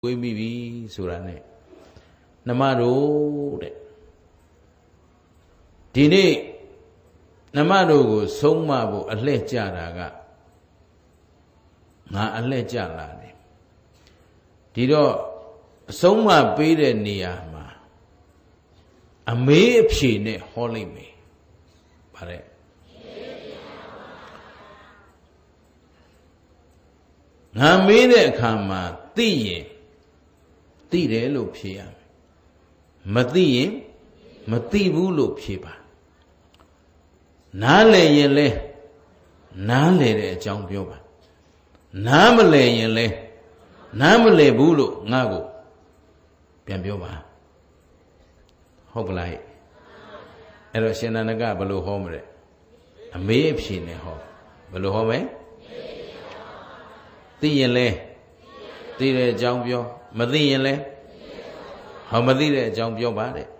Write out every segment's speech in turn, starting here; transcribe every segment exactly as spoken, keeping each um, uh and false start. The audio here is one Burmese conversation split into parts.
ဝေးမိပြီဆိုတာနဲ့နှမတို့တဲ့ဒီနေ့နှမတို့ကိုဆုံးမဖို့အလှည့်ကြတာကငါအလှည့်ကြလာတယ်ဒီတော့အဆုံးမပေးတဲ့နေရာမှာအမေးအဖြေနဲ့ဟောလိုက်မယ်ဗါတဲ့ငါမေးတဲ့အခါမှာသိရင်သိတယ်လို့ဖြေရမယ်မသိရင်မသိဘူးလို့ဖြေပါနားလည်ရင်လဲနားလည်တဲ့အကြောင်းပြောပါနားမလည်ရင်လဲနားမလည်ဘူးလို့ငါ့ကိုပြန်ပြောပါဟုတ်ကလားအဲ့တော့ရှင်နန္ဒကဘယ်လိုဟောမလဲအမေးအဖြေနဲ့ဟောဘယ်လိုဟောမလဲသိရင်လဲသိတဲ့အကြောင်းပြောမသိရင်လဲဟောမသိတဲ့အကြောင်းပြောပါတဲ့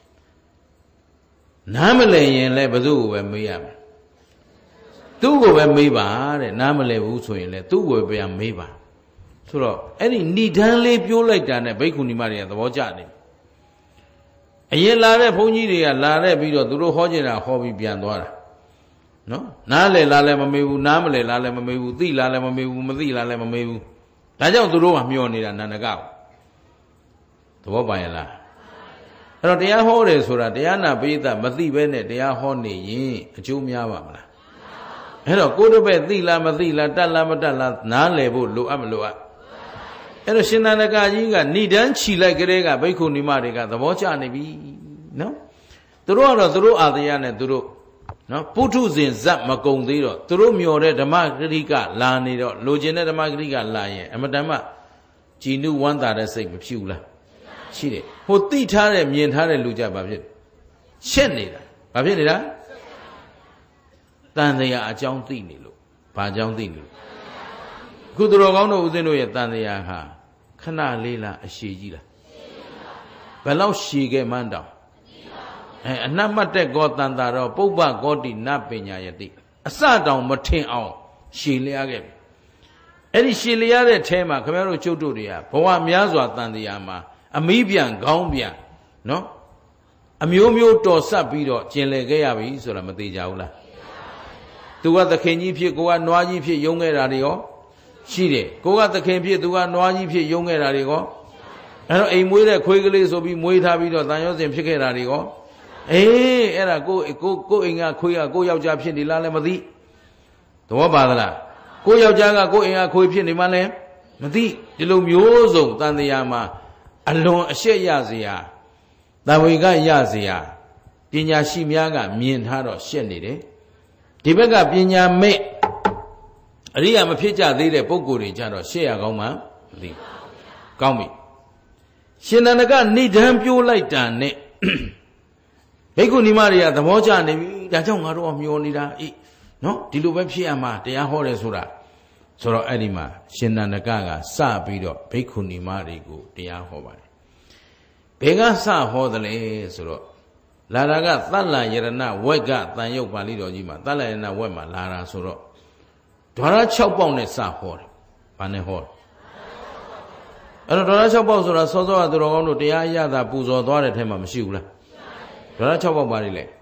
နားမလည်ရင်လဲဘယ်သူ့ကိုပဲမေးရမယ်သူ့ကိုပဲမေးပါတဲ့နားမလည်ဘူးဆိုရင်လဲသူ့ကိုပဲပြန်မေးပါဆိုတော့အဲ့ဒီဏိဒန်းလေးပြောလိုက်တာနဲ့ဘိက္ခုနီမတွေကသဘောကျတယ်အရင်လာတဲ့ဘုန်းကြီးတွေကလာတဲ့ပြီးတော့သူတို့ဟောကြတာဟောပြီးပြန်သွားတာနော်နားလည်လားလည်းမမေးဘူးနားမလည်လားလည်းမမေးဘူးသိလားလည်းမမေးဘူးမသိလားလည်းမမေးဘူးဒါကြောင့်သူတို့ကမျောနေတာနန္ဒကကိုသဘောပါရဲ့လားအဲ့တော့တရားဟောတယ်ဆိုတာတရားနာပိဋကမသိဘဲနဲ့တရားဟောနေရင်အကျိုးများပါမလားအဲ့တော့ကိုယ်တစ်ပည့်သိလားမသိလားတတ်လားမတတ်လားနားလည်ဖို့လိုအပ်မလိုအပ်အဲ့တော့ရှင်နန္ဒကကြီးကဏိဒန်းခြိလိုက်ကလေးကဘိက္ခုနီမတွေကသဘောကျနေပြီနော်သူတို့ကတော့သူတို့အာသယနဲ့သူတို့နော်ပုထုဇဉ်ဇတ်မကုံသေးတော့သူတို့မျောတဲ့ဓမ္မဂရိကလာနေတော့လိုချင်တဲ့ဓမ္မဂရိကလာရင်အမတန်မှကြည်နုဝမ်းသာတဲ့စိတ်မဖြစ်ဘူးလားရှိတယ်ဟိုသိထားတဲ့မြင်ထားတဲ့လူကြဘာဖြစ်ရှက်နေတာဘာဖြစ်နေတာတန်တရားအကြောင်းသိနေလို့ဘာအကြောင်းသိနေလို့အခုသူတော်ကောင်းတို့ဦးဇင်းတို့ရဲ့တန်တရားဟာခဏလေးလားအရှိကြီးလားဘယ်လောက်ရှည်ခဲ့မှန်းတောင်အဲအနတ်မတ်တဲ့ကောတန်တာတော့ပုပ္ပကောတိနပညာယတိအစတောင်မထင်အောင်ရှည်လျားခဲ့ပြီအဲ့ဒီရှည်လျားတဲ့အဲမှာခင်ဗျားတို့ကျုပ်တို့တွေကဘဝများစွာတန်တရားမှာအမီးပြန်ခေါင်းပြန်နော်အမျိုးမျိုးတော်ဆက်ပြီးတော့ကျင်လည်ခဲ့ရပြီဆိုတာမသေးကြဘူးလားသူကသခင်ကြီးဖြစ်ကိုကနွားကြီးဖြစ်ယုံခဲ့တာတွေရောရှိတယ်ကိုကသခင်ဖြစ်သူကနွားကြီးဖြစ်ယုံခဲ့တာတွေရောအဲ့တော့အိမ်မွေးတဲ့ခွေးကလေးဆိုပြီးမွေးထားပြီးတော့တန်ရောစင်ဖြစ်ခဲ့တာတွေရောအေးအဲ့ဒါကိုကိုကိုအိမ်ကခွေးကကိုယောက်ျားဖြစ်နေလားလည်းမသိသဘောပါသလားကိုယောက်ျားကကိုအိမ်ကခွေးဖြစ်နေမှလည်းမသိဒီလိုမျိုးစုံတန်တရားမှာအလွန်အရှက်ရเสียတဝေကရเสียပညာရှိများကမြင်ထားတော့ရှက်နေတယ်ဒီဘက်ကပညာမဲ့အရိယာမဖြစ်ကြသေးတဲ့ပုဂ္ဂိုလ်တွေကြတော့ရှက်ရကောင်းမှမသိကောင်းပြီရှင်နန္ဒကဏိဒန်းပြိုးလိုက်တာနဲ့ဘိက္ခုနီမတွေကသဘောကျနေပြီဒါကြောင့်ငါတို့ကမျောနေတာအေးနော်ဒီလိုပဲဖြစ်ရမှာတရားဟောတယ်ဆိုတာဆိုတော့အဲ့ဒီမှာရှင်နန္ဒကကစပြီးတော့ဘိက္ခုနီမတွေကိုတရားဟောပါတယ်ဘယ်ကစဟောသလဲဆိုတော့လာတာကသတ္လယရဏဝက်ကတန်ရုပ်ပါဠိတော်ကြီးမှာသတ္လယရဏဝက်မှာလာတာဆိုတော့ဓဝရ၆ပေါက်နဲ့စဟောတယ်ဘာနဲ့ဟောတယ်အဲ့တော့ဓဝရ၆ပေါက်ဆိုတာစောစောကသူတော်ကောင်းတို့တရားရတာပူဇော်သွားတဲ့ထဲမှာမရှိဘူးလားဓဝရ၆ပေါက်ပါလိမ့်လေ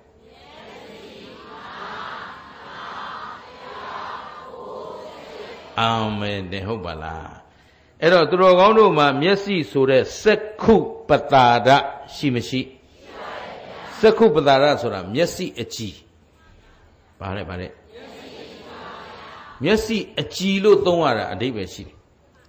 အာမင်တဲ့ဟုတ်ပါလားအဲ့တော့သူတော်ကောင်းတို့မှာမျက်စိဆိုတဲ့စက္ခုပတာဒရှိမရှိစက္ခုပတာဒဆိုတာမျက်စိအကြည်ဘာလဲဘာလဲမျက်စိအကြည်လို့သုံးရတာအဓိပ္ပာယ်ရှိတယ်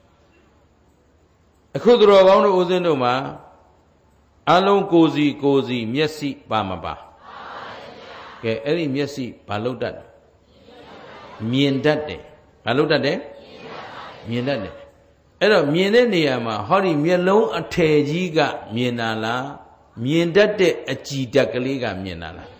အခုသူတော်ကောင်းတို့ဦးဇင်းတို့မှာအလုံးကိုယ်စီကိုယ်စီမျက်စိပါမပါကဲအဲ့ဒီမျက်စိဘာလို့တတ်လဲမြင်တတ်တယ်ဘာလို့တတ်တယ်မြင်တတ်တယ်အဲ့တော့မြင်တဲ့နေရာမှာဟောဒီမျက်လုံးအထည်ကြီးကမြင်တာလားမြင်တတ်တဲ့အကြည်ဓာတ်ကလေးကမြင်တာလား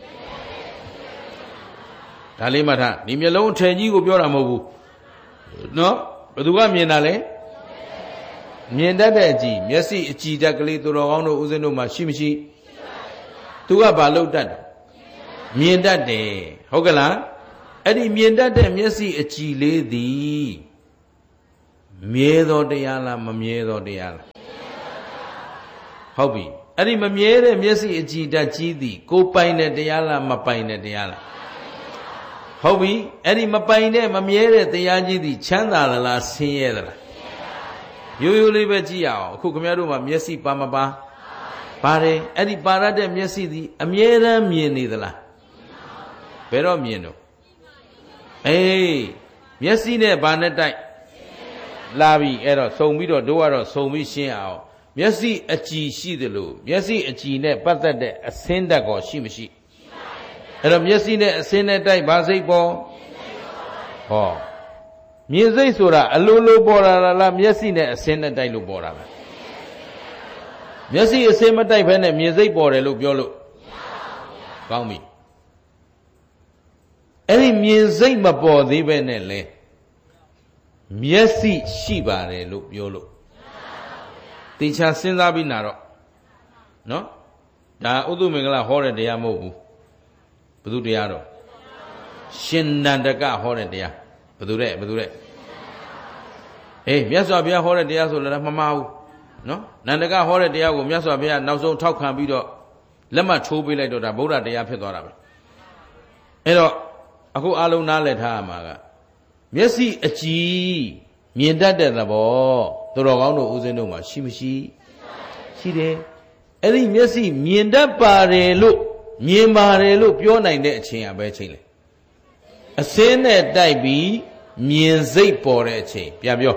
ဒါလေးမှတ်ထားဒီမျက်လုံးအထည်ကြီးကိုပြောတာမဟုတ်ဘူးနော်ဘယ်သူကမြင်တာလဲမြင်တတ်တဲ့အကြည်မျက်စိအကြည်ဓာတ်ကလေးသူတော်ကောင်းတို့ဦးဇင်းတို့မှာရှိမရှိသူကဘာလို့တတ်တယ်မြင်တတ်တယ်ဟုတ်ကလားအဲ့ဒီမြင်တတ်တဲ့မျက်စိအကြည်လေးသည်မြဲသောတရားလားမမြဲသောတရားလားဟုတ်ပြီအဲ့ဒီမမြဲတဲ့မျက်စိအကြည်ဓာတ်ကြီးသည်ကိုပိုင်တဲ့တရားလားမပိုင်တဲ့တရားလားဟုတ်ပြီအဲ့ဒီမပိုင်တဲ့မမြဲတဲ့တရားကြီးသည်ချမ်းသာလားဆင်းရဲသလားရိုးရိုးလေးပဲကြည့်ရအောင်အခုခင်ဗျားတို့မှာမျက်စိပါမပါပါတယ်အဲ့ဒီပါရတဲ့မျက်စိသည်အမြဲတမ်းမြင်နေသလားဘယ်တော့မြင်တော့အေးမျက်စိနဲ့ဘာနဲ့တိုက်လာပြီအဲ့တော့စုံပြီးတော့တို့ကတော့စုံပြီးရှင်းအောင်မျက်စိအကြည်ရှိသလိုမျက်စိအကြည်နဲ့ပတ်သက်တဲ့အစင်းဓာတ်ကောရှိမရှိအဲ့တော့မျက်စိနဲ့အစင်းနဲ့တိုက်ဘာစိတ်ပေါ်ဟောမြင်စိတ်ဆိုတာအလိုလိုပေါ်လာလားမျက်စိနဲ့အစင်းနဲ့တိုက်လို့ပေါ်လာလားမျက်စိအစင်းမတိုက်ဘဲနဲ့မြင်စိတ်ပေါ်တယ်လို့ပြောလို့ကောင်းပြီအဲ့ဒီမြင်စိတ်မပေါ်သေးပဲနဲ့လေမျက်စိရှိပါတယ်လို့ပြောလို့တေချာစဉ်းစားပြီးနာတော့နော်ဒါဥဒ္ဓမင်္ဂလာဟောတဲ့တရားမဟုတ်ဘူးဘုသူတရားတော့ရှင်နန္ဒကဟောတဲ့တရားဘုသူတဲ့ဘုသူတဲ့အေးမြတ်စွာဘုရားဟောတဲ့တရားဆိုလည်းမမှားဘူးနော်နန္ဒကဟောတဲ့တရားကိုမြတ်စွာဘုရားနောက်ဆုံးထောက်ခံပြီးတော့လက်မှတ်ထိုးပေးလိုက်တော့ဒါဗုဒ္ဓတရားဖြစ်သွားတာပဲအဲ့တော့အခုအလုံးနားလည်ထားရမှာကမျက်စိအကြည်မြင်တတ်တဲ့သဘောသူတော်ကောင်းတို့ဦးဇင်းတို့မှာရှိမရှိရှိတယ်အဲ့ဒီမျက်စိမြင်တတ်ပါတယ်လို့မြင်ပါတယ်လို့ပြောနိုင်တဲ့အချိန်ကပဲချိန်လေအစင်းနဲ့တိုက်ပြီးမြင်စိတ်ပေါ်တဲ့အချိန်ပြန်ပြော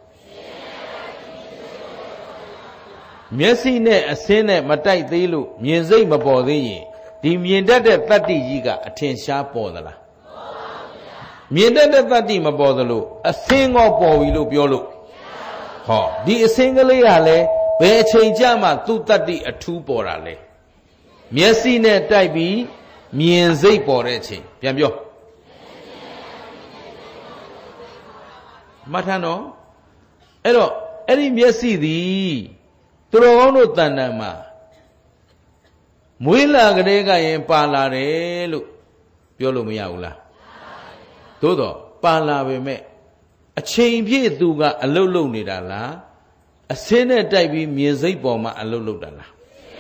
မျက်စိနဲ့အစင်းနဲ့မတိုက်သေးလို့မြင်စိတ်မပေါ်သေးရင်ဒီမြင်တတ်တဲ့တတ္တိကြီးကအထင်ရှားပေါ်သလားမြင်တတ်တဲ့တတ္တိမပေါ်သလိုအစင်းကောပေါ်ပြီလို့ပြောလို့ဟောဒီအစင်းကလေးကလည်းဘယ်အချိန်ကြမှသူ့တတ္တိအထူးပေါ်တာလဲမျက်စိနဲ့တိုက်ပြီးမြင်စိတ်ပေါ်တဲ့အချိန်ပြန်ပြောမှတ်ထားနော်အဲ့တော့အဲ့ဒီမျက်စိသည်သူတော်ကောင်းတို့တဏ္ဍာမှာမွေးလာကလေးကရင်ပါလာတယ်လို့ပြောလို့မရဘူးလားသို့တော့ပါလာပေမဲ့အချိန်ပြည့်သူကအလုတ်လုတ်နေတာလားအစင်းနဲ့တိုက်ပြီးမြင်စိတ်ပေါ်မှာအလုတ်လုတ်တာလား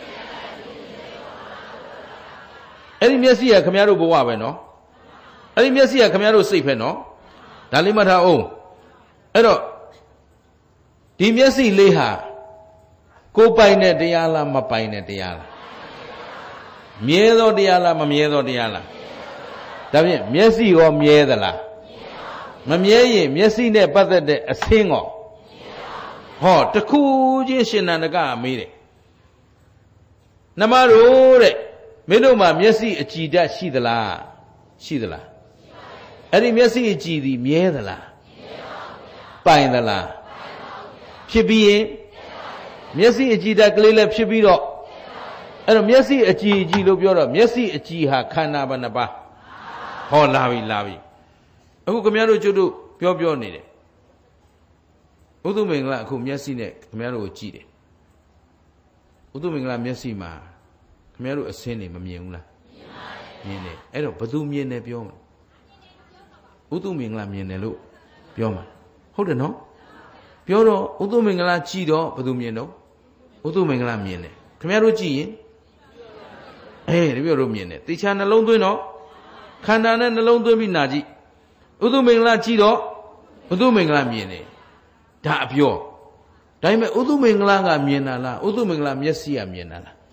အဲ့ဒီမျက်စိကခမရတို့ဘဝပဲနော်အဲ့ဒီမျက်စိကခမရတို့စိတ်ပဲနော်ဒါလေးမှတ်ထားအောင်အဲ့တော့ဒီမျက်စိလေးဟာကိုယ်ပိုင်တဲ့တရားလားမပိုင်တဲ့တရားလားမြဲသောတရားလားမမြဲသောတရားလားဒါဖြင့်မျက်စိရောမြဲသလားမမြဲရင်မျက်စိနဲ့ပတ်သက်တဲ့အဆင်းရောဟောတခုချင်းရှင်နန္ဒကမေးတယ်နှမတို့တဲ့မင်းတို့မှာမျက်စိအကြည်ဓာတ်ရှိသလားရှိသလားအဲ့ဒီမျက်စိအကြည်သည်မြဲသလားပိုင်သလားဖြစ်ပြီးရင်မျက်စိအကြည်ဓာတ်ကလေးလည်းဖြစ်ပြီးတော့အဲ့တော့မျက်စိအကြည်အကြည်လို့ပြောတော့မျက်စိအကြည်ဟာခန္ဓာဘယ်နှပါးဟောလာပြီလာပြီအခုခင်ဗျားတို့ကျွတ်တို့ပြောပြောနေတယ်ဥဒ္ဓမင်္ဂလာအခုမျက်စိနဲ့ခင်ဗျားတို့ကိုကြည့်တယ်ဥဒ္ဓမင်္ဂလာမျက်စိမှာခင်ဗျားတို့အစင်းနေမမြင်ဘူးလားမြင်တယ်အဲ့တော့ဘသူမြင်တယ်ပြောမှာဥဒ္ဓမင်္ဂလာမြင်တယ်လို့ပြောမှာဟုတ်တယ်နော်ပြောတော့ဥဒ္ဓမင်္ဂလာကြည့်တော့ဘသူမြင်တော့ဥဒ္ဓမင်္ဂလာမြင်တယ်ခင်ဗျားတို့ကြည့်ရင်အေးတပည့်တို့မြင်တယ်တေချာနှလုံးသွင်းတော့ခန္ဓာနဲ့နှလုံးသွင်းပြီးနာကြည့်ဥဒ္ဓမင်္ဂလာကြည့်တော့ဥဒ္ဓမင်္ဂလာမြင်တယ်ဒါအပြောဒါပေမဲ့ဥဒ္ဓမင်္ဂလာကမြင်တာလားဥဒ္ဓမင်္ဂလာမျက်စိကမြင်တာလား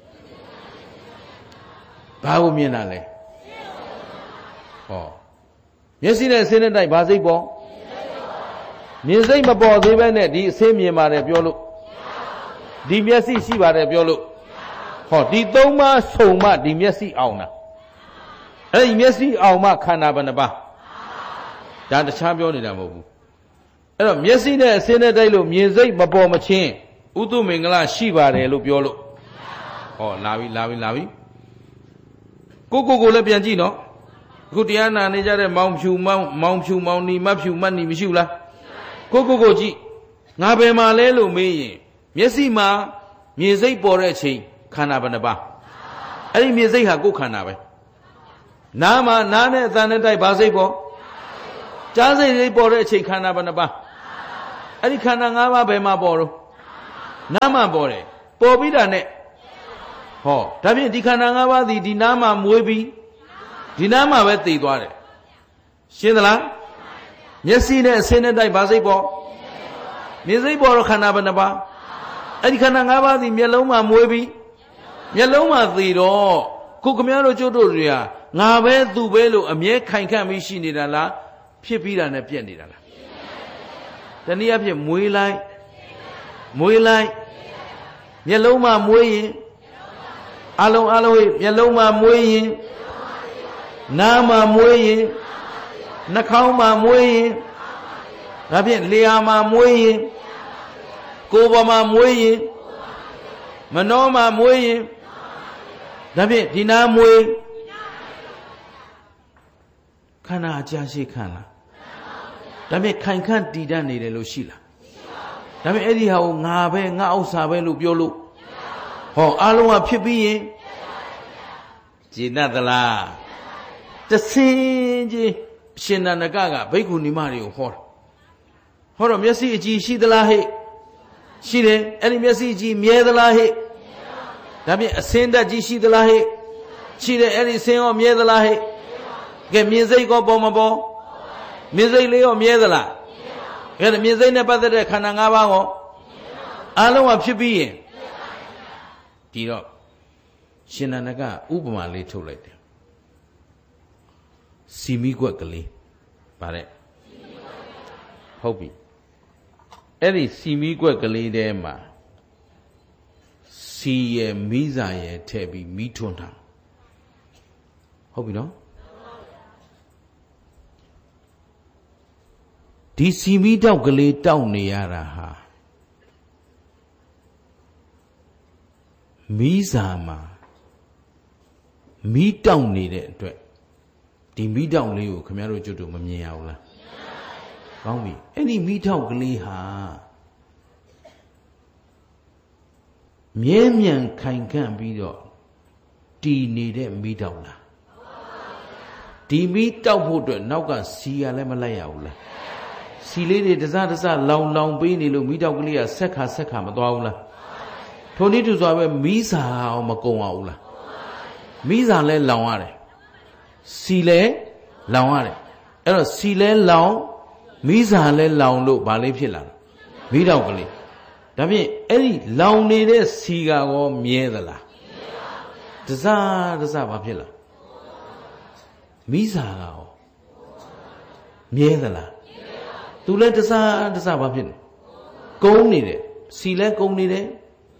ဘာကိုမြင်တာလဲဟောမျက်စိနဲ့ဆင်းတဲ့တိုက်ဘာစိတ်ပေါ်မြင်စိတ်မပေါ်သေးပဲနဲ့ဒီအဆင်းမြင်ပါတယ်ပြောလို့ဒီမျက်စိရှိပါတယ်ပြောလို့ဟောဒီသုံးပါးစုံမှဒီမျက်စိအောင်တာအဲ့ဒီမျက်စိအောင်မှခန္ဓာဘယ်နှပါးဒါတခြားပြောနေတာမဟုတ်ဘူးအဲ့တော့မျက်စိနဲ့အစင်းနဲ့တိုက်လို့မြင်စိတ်မပေါ်မချင်းဥဒ္ဓမင်္ဂလာရှိပါတယ်လို့ပြောလို့ဟောလာပြီလာပြီလာပြီကိုကိုကိုလည်းပြန်ကြည့်နော်အခုတရားနာနေကြတဲ့မောင်ဖြူမောင်မောင်ဖြူမောင်နီမဖြူမတ်နီမရှိဘူးလားကိုကိုကိုကြည့်ငါဘယ်မှာလဲလို့မေးရင်မျက်စိမှာမြင်စိတ်ပေါ်တဲ့အချိန်ခန္ဓာဘယ်နှပါးအဲ့ဒီမြင်စိတ်ဟာကိုယ်ခန္ဓာပဲနားမှာနားနဲ့အသံနဲ့တိုက်ဘာစိတ်ပေါ်ကြားစိတ်စိတ်ပေါ်တဲ့အချိန်ခန္ဓာဘယ်နှပါးအဲ့ဒီခန္ဓာ၅ပါးဘယ်မှာပေါ်တော့နားမှာပေါ်တယ်ပေါ်ပြီးတာနဲ့ဟောဒါဖြင့်ဒီခန္ဓာ၅ပါးသည်ဒီနားမှာမွေးပြီးဒီနားမှာပဲသိသွားတယ်ရှင်းသလားမျက်စိနဲ့အစင်းနဲ့တိုက်ဘာစိတ်ပေါ်မျက်စိပေါ်တော့ခန္ဓာဘယ်နှပါအဲ့ဒီခန္ဓာ၅ပါးသည်မျက်လုံးမှာမွေးပြီးမျက်လုံးမှာသိတော့ခုခမည်းတော်ကျုပ်တို့တွေကငါပဲသူပဲလို့အမြဲခိုင်ခန့်ပြီးရှိနေတာလားဖြစ်ပြီးတာနဲ့ပြက်နေတာလားတနည်းအားဖြင့်မွေးလိုက်မွေးလိုက်မျက်လုံးမှာမွေးရင်အလုံးအလုံးမျက်လုံးမှာမွေးရင်နားမှာမွေးရင်နှာခေါင်းမှာမွေးရင်ဒါဖြင့်လျှာမှာမွေးရင်ကိုယ်ပေါ်မှာမွေးရင်မနှောမှာမွေးရင်ဒါဖြင့်ဒီနာမွေးခန္ဓာအကြာရှိခံလားဒါဖြင့်ခိုင်ခန့်တည်တတ်နေတယ်လို့ရှိလားဒါဖြင့်အဲ့ဒီဟာကိုငါပဲငါဥစ္စာပဲလို့ပြောလို့ဟောအလုံးကဖြစ်ပြီးရင်ဂျေနတ်သလားတဆင်းချင်းရှင်နန္ဒကကဘိက္ခုနီမတွေကိုဟောတာဟောတော့မျက်စိအကြည့်ရှိသလားဟဲ့ရှိတယ်အဲ့ဒီမျက်စိအကြည့်မြဲသလားဟဲ့ဒါဖြင့်အစင်းတက်ကြီးရှိသလားဟဲ့ရှိတယ်အဲ့ဒီစင်းရောမြဲသလားဟဲ့ကဲမြင်စိတ်ကောပေါ်မပေါ်မြင်စိတ်လေးရောမြဲသလားကဲမြင်စိတ်နဲ့ပတ်သက်တဲ့ခန္ဓာ၅ပါးရောအလုံးကဖြစ်ပြီးရင်ဒီတော့ရှင်နန္ဒကဥပမာလေးထုတ်လိုက်တယ်စီမီကွက်ကလေးဗါတဲ့ဟုတ်ပြီအဲ့ဒီစီမီကွက်ကလေးထဲမှာစီရယ်မိစာရယ်ထည့်ပြီးမိထွန်းထားဟုတ်ပြီနော်ဒီစီမီတောက်ကလေးတောက်နေရတာဟာမိစာမှာမိတောက်နေတဲ့အတွက်ဒီမိတောက်လေးကိုခင်ဗျားတို့ကျွတ်တို့မမြင်ရဘူးလားကောင်းပြီအဲ့ဒီမိတောက်ကလေးဟာမြဲမြံခိုင်ခန့်ပြီးတော့တည်နေတဲ့မိတောက်လားဒီမိတောက်ဖို့အတွက်နောက်ကစီရလည်းမလိုက်ရဘူးလားစီလေးတွေတစတစလောင်လောင်ပေးနေလို့မိတောက်ကလေးကဆက်ခါဆက်ခါမသွားဘူးလားထိုနည်းတူစွာပဲမိစာအောင်မကုံအောင်လားမိစာလဲလောင်ရတယ်စီလဲလောင်ရတယ်အဲ့တော့စီလဲလောင်မိစာလဲလောင်လို့ဗာလေးဖြစ်လာမိတောက်ကလေးဒါဖြင့်အဲ့ဒီလောင်နေတဲ့စီကရောမြဲသလားတစားတစားဘာဖြစ်လာမိစာကရောမြဲသလားသူလဲတစားတစားဘာဖြစ်လဲကုန်းနေတယ်စီလဲကုန်းနေတယ်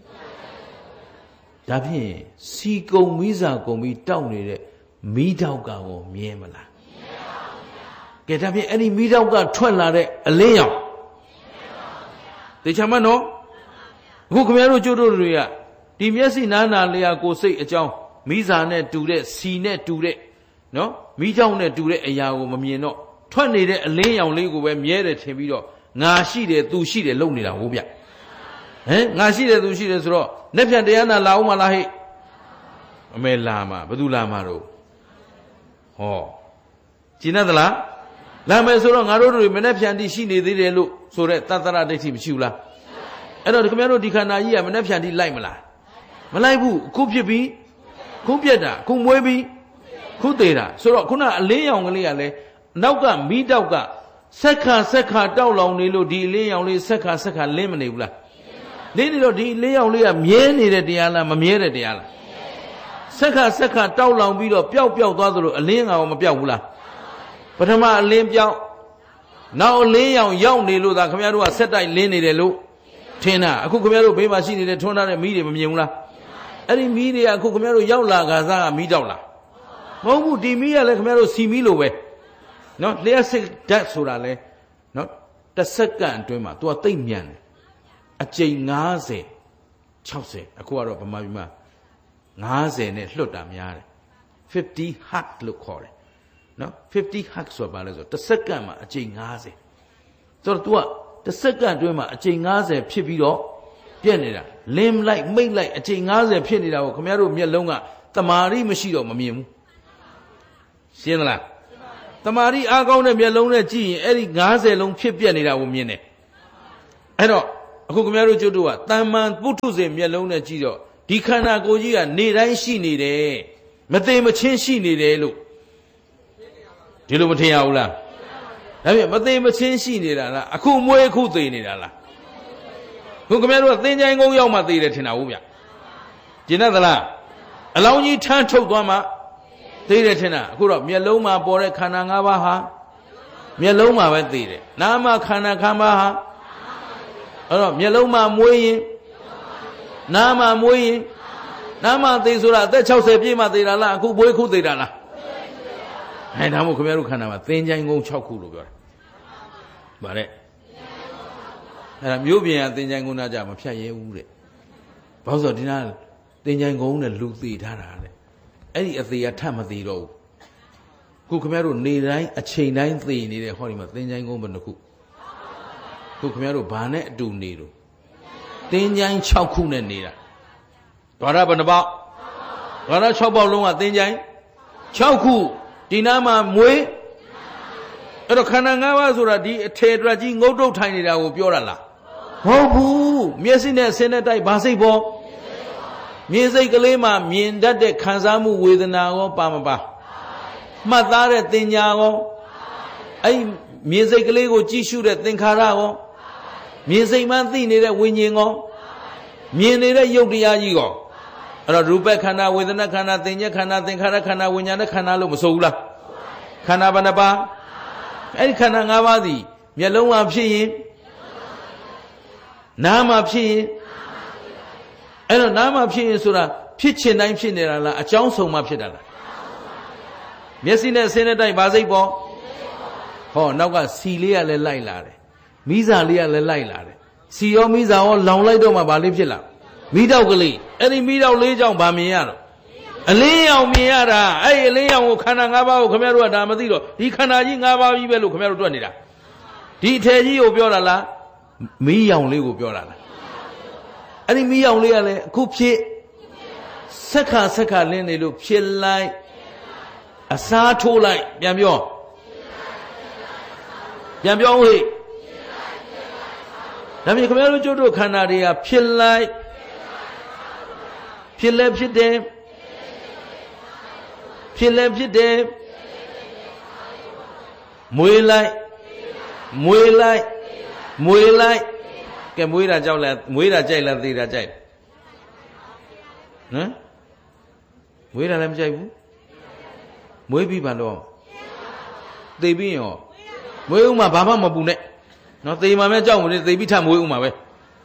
ဒါဖြင့်စီကုံမိစာကုံပြီးတောက်နေတဲ့မိတောက်ကရောမြဲမလားမြဲပါဘူးဗျာကဲဒါဖြင့်အဲ့ဒီမိတောက်ကထွက်လာတဲ့အလင်းရောင်တေချာမနော်အခုခင်ဗျားတို့ကျိုးတို့တွေကဒီမျက်စိနားနာလျာကိုစိတ်အကြောင်းမိစာနဲ့တူတဲ့စီနဲ့တူတဲ့နော်မိကြောင်နဲ့တူတဲ့အရာကိုမမြင်တော့ထွက်နေတဲ့အလင်းရောင်လေးကိုပဲမြဲတယ်ထင်ပြီးတော့ငါရှိတယ်သူရှိတယ်လုပ်နေတာဟုတ်ဗျဟမ်ငါရှိတယ်သူရှိတယ်ဆိုတော့လက်ဖြတ်တရားနာလာအောင်မလားဟဲ့အမေလာမှာဘယ်သူလာမှာတော့ဟောကျင်တတ်သလားလာမယ်ဆိုတော့ငါတို့တွေမနဲ့ဖြန်တိရှိနေသေးတယ်လို့ဆိုတဲ့တတ္တရဒိဋ္ဌိမရှိဘူးလားအဲ့တော့ခင်ဗျားတို့ဒီခန္ဓာကြီးကမနဲ့ဖြန်တိလိုက်မလားမလိုက်ဘူးခုဖြစ်ပြီးခုပြက်တာခုမွေးပြီးခုသေးတာဆိုတော့ခုနအလင်းရောင်ကလေးကလည်းနောက်ကမိတောက်ကဆက်ခါဆက်ခါတောက်လောင်နေလို့ဒီအလင်းရောင်လေးဆက်ခါဆက်ခါလင်းမနေဘူးလားလင်းနေတော့ဒီအလင်းရောင်လေးကမြဲနေတဲ့တရားလားမမြဲတဲ့တရားလားဆက်ခါဆက်ခါတောက်လောင်ပြီးတော့ပျောက်ပျောက်သွားသလိုအလင်းကောင်မပျောက်ဘူးလားပထမအလင်းပြောင်းနောက်အလင်းရောင်ရောက်နေလို့သာခင်ဗျားတို့ကဆက်တိုက်လင်းနေတယ်လို့ထင်တာအခုခင်ဗျားတို့ဘေးမှာရှိနေတဲ့ထွန်းထားတဲ့မီးတွေမမြင်ဘူးလားအဲ့ဒီမီးတွေကအခုခင်ဗျားတို့ရောက်လာကစားကမီးတောက်လားမဟုတ်ဘူးဒီမီးကလည်းခင်ဗျားတို့စီမီးလိုပဲနော်လျှက်စစ်ဓာတ်ဆိုတာလဲနော်တစ်စက္ကန့်အတွင်းမှာ तू ကသိမ့်မြန်တယ်အကြိမ်၅၀ ၆၀အခုကတော့ဗမာပြည်မှာ၅၀နဲ့လွတ်တာများတယ်fifty hertz လို့ခေါ်တယ်နော်fifty hertz ဆိုတာဘာလဲဆိုတော့တစ်စက္ကန့်မှာအကြိမ်၅၀ဆိုတော့ तू ကတစ်စက္ကန့်အတွင်းမှာအကြိမ်၅၀ဖြစ်ပြီးတော့ပြက်နေတာလင်းလိုက်မိတ်လိုက်အကြိမ်၅၀ဖြစ်နေတာကိုခင်ဗျားတို့မျက်လုံးကတမာရီမရှိတော့မမြင်ဘူးရှင်းသလားတမာရီအားကောင်းတဲ့မျက်လုံးနဲ့ကြည့်ရင်အဲ့ဒီ၅၀လုံးဖြစ်ပြက်နေတာကိုမြင်တယ်အဲ့တော့အခုခင်ဗျားတို့ကျွတ်တို့ကတမ္မန်ပုထုဇဉ်မျက်လုံးနဲ့ကြည့်တော့ဒီခန္ဓာကိုယ်ကြီးကနေတိုင်းရှိနေတယ်မသိမချင်းရှိနေတယ်လို့ဒီလိုမထင်ရဘူးလားဒါဖြင့်မသိမချင်းရှိနေတာလားအခုမွေးအခုသိနေတာလားခုခင်ဗျားတို့ကသင်္ချိုင်းကုန်းရောက်မှသိတယ်ထင်တာဟုတ်ဗျကျင်တတ်သလားအလောင်းကြီးထမ်းထုတ်သွားမှသိတယ်ထင်တာအခုတော့မျက်လုံးမှာပေါ်တဲ့ခန္ဓာ၅ပါးဟာမျက်လုံးမှာပဲသိတယ်နာမခန္ဓာခန္ဓာဟာအဲ့တော့မျက်လုံးမှာမွေးရင်နာမမွေးရင်နာမသိဆိုတာအသက်၆၀ပြည့်မှသိတာလားအခုမွေးခုသိတာလားအဲဒါမို့ခင်ဗျားတို့ခန္ဓာမှာသင်္ချိုင်းကုန်း၆ခုလို့ပြောတာဗါတဲ့အဲ့ဒါမျိုးပြင်ကသင်္ချိုင်းကုန်းသားကြမဖြတ်ရဲဘူးတဲ့ဘာလို့ဆိုဒီနာသင်္ချိုင်းကုန်းနဲ့လူသိထားတာတဲ့အဲ့ဒီအသေးကထပ်မသေးတော့ဘူးခုခင်ဗျားတို့နေတိုင်းအချိန်တိုင်းသိနေတဲ့ဟောဒီမှာသင်္ချိုင်းကုန်းဘယ်နှခုခုခင်ဗျားတို့ဘာနဲ့အတူနေလို့သင်္ချိုင်း၆ခုနဲ့နေတာဒွါရဘယ်နှပေါက်ဒွါရ၆ပေါက်လုံးကသင်္ချိုင်း၆ခုဒီနားမှာမွေးအဲ့တော့ခန္ဓာ၅ပါးဆိုတာဒီအထေတရကြီးငုတ်တုတ်ထိုင်နေတာကိုပြောတာလားမဟုတ်ဘူးမျက်စိနဲ့ဆင်းတဲ့တိုက်ဘာစိတ်ပေါ်မြင်စိတ်ကလေးမှာမြင်တတ်တဲ့ခံစားမှုဝေဒနာရောပါမပါမှတ်သားတဲ့တင်ညာရောအဲ့မြင်စိတ်ကလေးကိုကြည့်ရှုတဲ့သင်္ခါရရောမြင်စိတ်မှသိနေတဲ့ဝိညာဉ်ရောမြင်နေတဲ့ယုတ်တရားကြီးရောအဲ့တော့ရူပခန္ဓာဝေဒနာခန္ဓာသင်ညက်ခန္ဓာသင်္ခါရခန္ဓာဝိညာဏခန္ဓာလို့မဆိုဘူးလားခန္ဓာဘယ်နှပါးအဲ့ဒီခန္ဓာ၅ပါးစီမျက်လုံးမှာဖြစ်ရင်နားမှာဖြစ်ရင်အဲ့တော့နားမှာဖြစ်ရင်ဆိုတာဖြစ်ချင်တိုင်းဖြစ်နေတာလားအကြောင်းဆုံးမှဖြစ်တာလားမျက်စိနဲ့ဆင်းတဲ့တိုင်းဗာစိတ်ပေါ်ဟောနောက်ကစီလေးကလည်းလိုက်လာတယ်မိစာလေးကလည်းလိုက်လာတယ်စီရောမိစာရောလောင်လိုက်တော့မှဗာလေးဖြစ်လာမိတော့ကလေးအဲ့ဒီမိတော့လေးကြောင့်ဗာမြင်ရတော့အလင်းရောင်မြင်ရတာအဲ့ဒီအလင်းရောင်ကိုခန္ဓာ၅ပါးကိုခင်ဗျားတို့ကဒါမသိတော့ဒီခန္ဓာကြီး၅ပါးကြီးပဲလို့ခင်ဗျားတို့တွက်နေတာဒီအထည်ကြီးကိုပြောတာလားမီးရောင်လေးကိုပြောတာလားအဲ့ဒီမီးရောင်လေးကလည်းအခုဖြစ်ဆက်ခါဆက်ခါလင်းနေလို့ဖြစ်လိုက်အစားထိုးလိုက်ပြန်ပြောပြန်ပြောဟိဒါမြင်ခင်ဗျားတို့ကျုပ်တို့ခန္ဓာတွေကဖြစ်လိုက်ဖြစ်လဲဖြစ်တယ်ဖြစ်လဲဖြစ်တယ်မွေးလိုက်မွေးလိုက်မွေးလိုက်ကဲမွေးတာကြောက်လဲမွေးတာကြိုက်လားသေတာကြိုက်ဟမ်မွေးတာလည်းမကြိုက်ဘူးမွေးပြီးပါတော့သေပြီးရောမွေးဦးမှာဘာမှမပူနဲ့နော်သေမှာမဲကြောက်မလို့သေပြီးထမွေးဦးမှာပဲဟမ်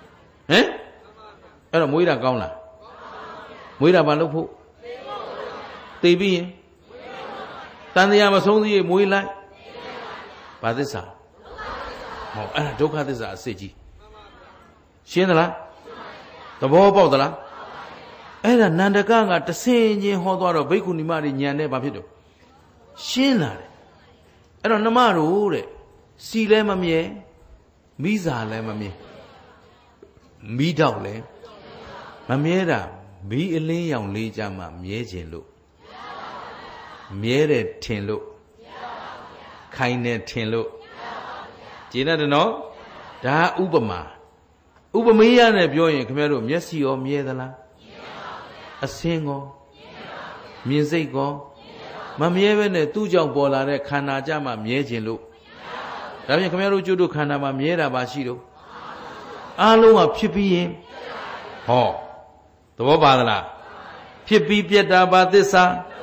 အဲ့တော့မွေးတာကောင်းလားမွေးတာဘာလုပ်ဖို့သေပြီးရင်တန်တရားမဆုံးသေးရင်မွေးလိုက်ဘာသစ္စာဟောအဲ့ဒါဒုက္ခသစ္စာအစစ်ကြီးရှင်းသလားသဘောပေါက်သလားအဲ့ဒါနန္ဒကကတဆင်ချင်းဟောသွားတော့ဘိက္ခုနီမတွေညံတဲ့ဘာဖြစ်တော့ရှင်းလာတယ်အဲ့တော့နှမတို့တဲ့စီလည်းမမြဲမိစာလည်းမမြဲမိတော့လည်းမမြဲတာမီးအလင်းရောင်လေးကြမှာမြဲခြင်းလို့မြဲတယ်ထင်လို့ခိုင်တယ်ထင်လို့ကျင်းတယ်နော်ဒါဥပမာဥပမေယနဲ့ပြောရင်ခင်ဗျားတို့မျက်စိရောမြဲသလားအစင်းရောမြင်စိတ်ရောမမြဲပဲနဲ့သူ့ကြောင့်ပေါ်လာတဲ့ခန္ဓာကြမှာမြဲခြင်းလို့ဒါဖြင့်ခင်ဗျားတို့ကျွတ်တို့ခန္ဓာမှာမြဲတာပါရှိတော့အားလုံးကဖြစ်ပြီးရင်ဟောသဘောပါသလားဖြစ်ပြီးပြတ်တာပါသစ္စာ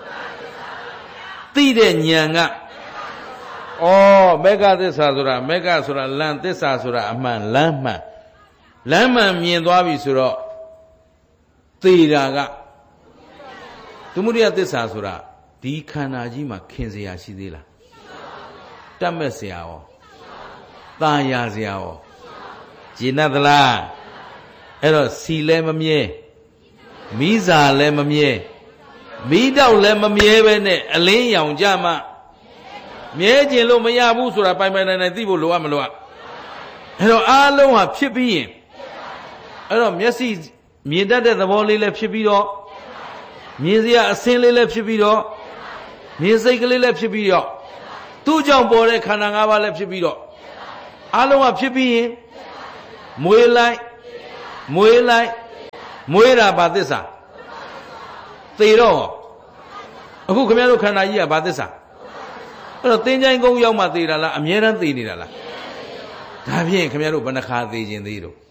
သိတဲ့ဉာဏ်ကဩမေဃသစ္စာဆိုတာမေဃဆိုတာလမ်းသစ္စာဆိုတာအမှန်လမ်းမှန်လမ်းမှန်မြင်သွားပြီဆိုတော့သေတာကသမုဒယသစ္စာဆိုတာဒီခန္ဓာကြီးမှာခင်စရာရှိသေးလားတတ်မဲ့စရာရောตาရစရာရောဂျင်းတ်သလားအဲ့တော့စီလဲမမြဲမိစာလည်းမမြဲမိတော့လည်းမမြဲပဲနဲ့အလင်းရောင်ကြမှာမြဲခြင်းလို့မရဘူးဆိုတာပိုင်ပိုင်နိုင်နိုင်သိဖို့လိုအပ်မလို့အဲ့တော့အားလုံးဟာဖြစ်ပြီးရင်အဲ့တော့မျက်စိမြင်တတ်တဲ့သဘောလေးလည်းဖြစ်ပြီးတော့မြင်စရာအစင်းလေးလည်းဖြစ်ပြီးတော့မြင်စိတ်ကလေးလည်းဖြစ်ပြီးတော့သူ့ကြောင့်ပေါ်တဲ့ခန္ဓာ၅ပါးလည်းဖြစ်ပြီးတော့အားလုံးကဖြစ်ပြီးရင်မွေးလိုက်မွေးလိုက်မွေးတာဘာသစ္စာသေတော့အခုခင်ဗျားတို့ခန္ဓာကြီးကဘာသစ္စာအဲ့တော့သင်္ချိုင်းကုန်းရောက်မှသေတာလားအမြဲတမ်းသေနေတာလားဒါဖြင့်ခင်ဗျားတို့ဘယ်နှခါသေခြင်းသေးတော့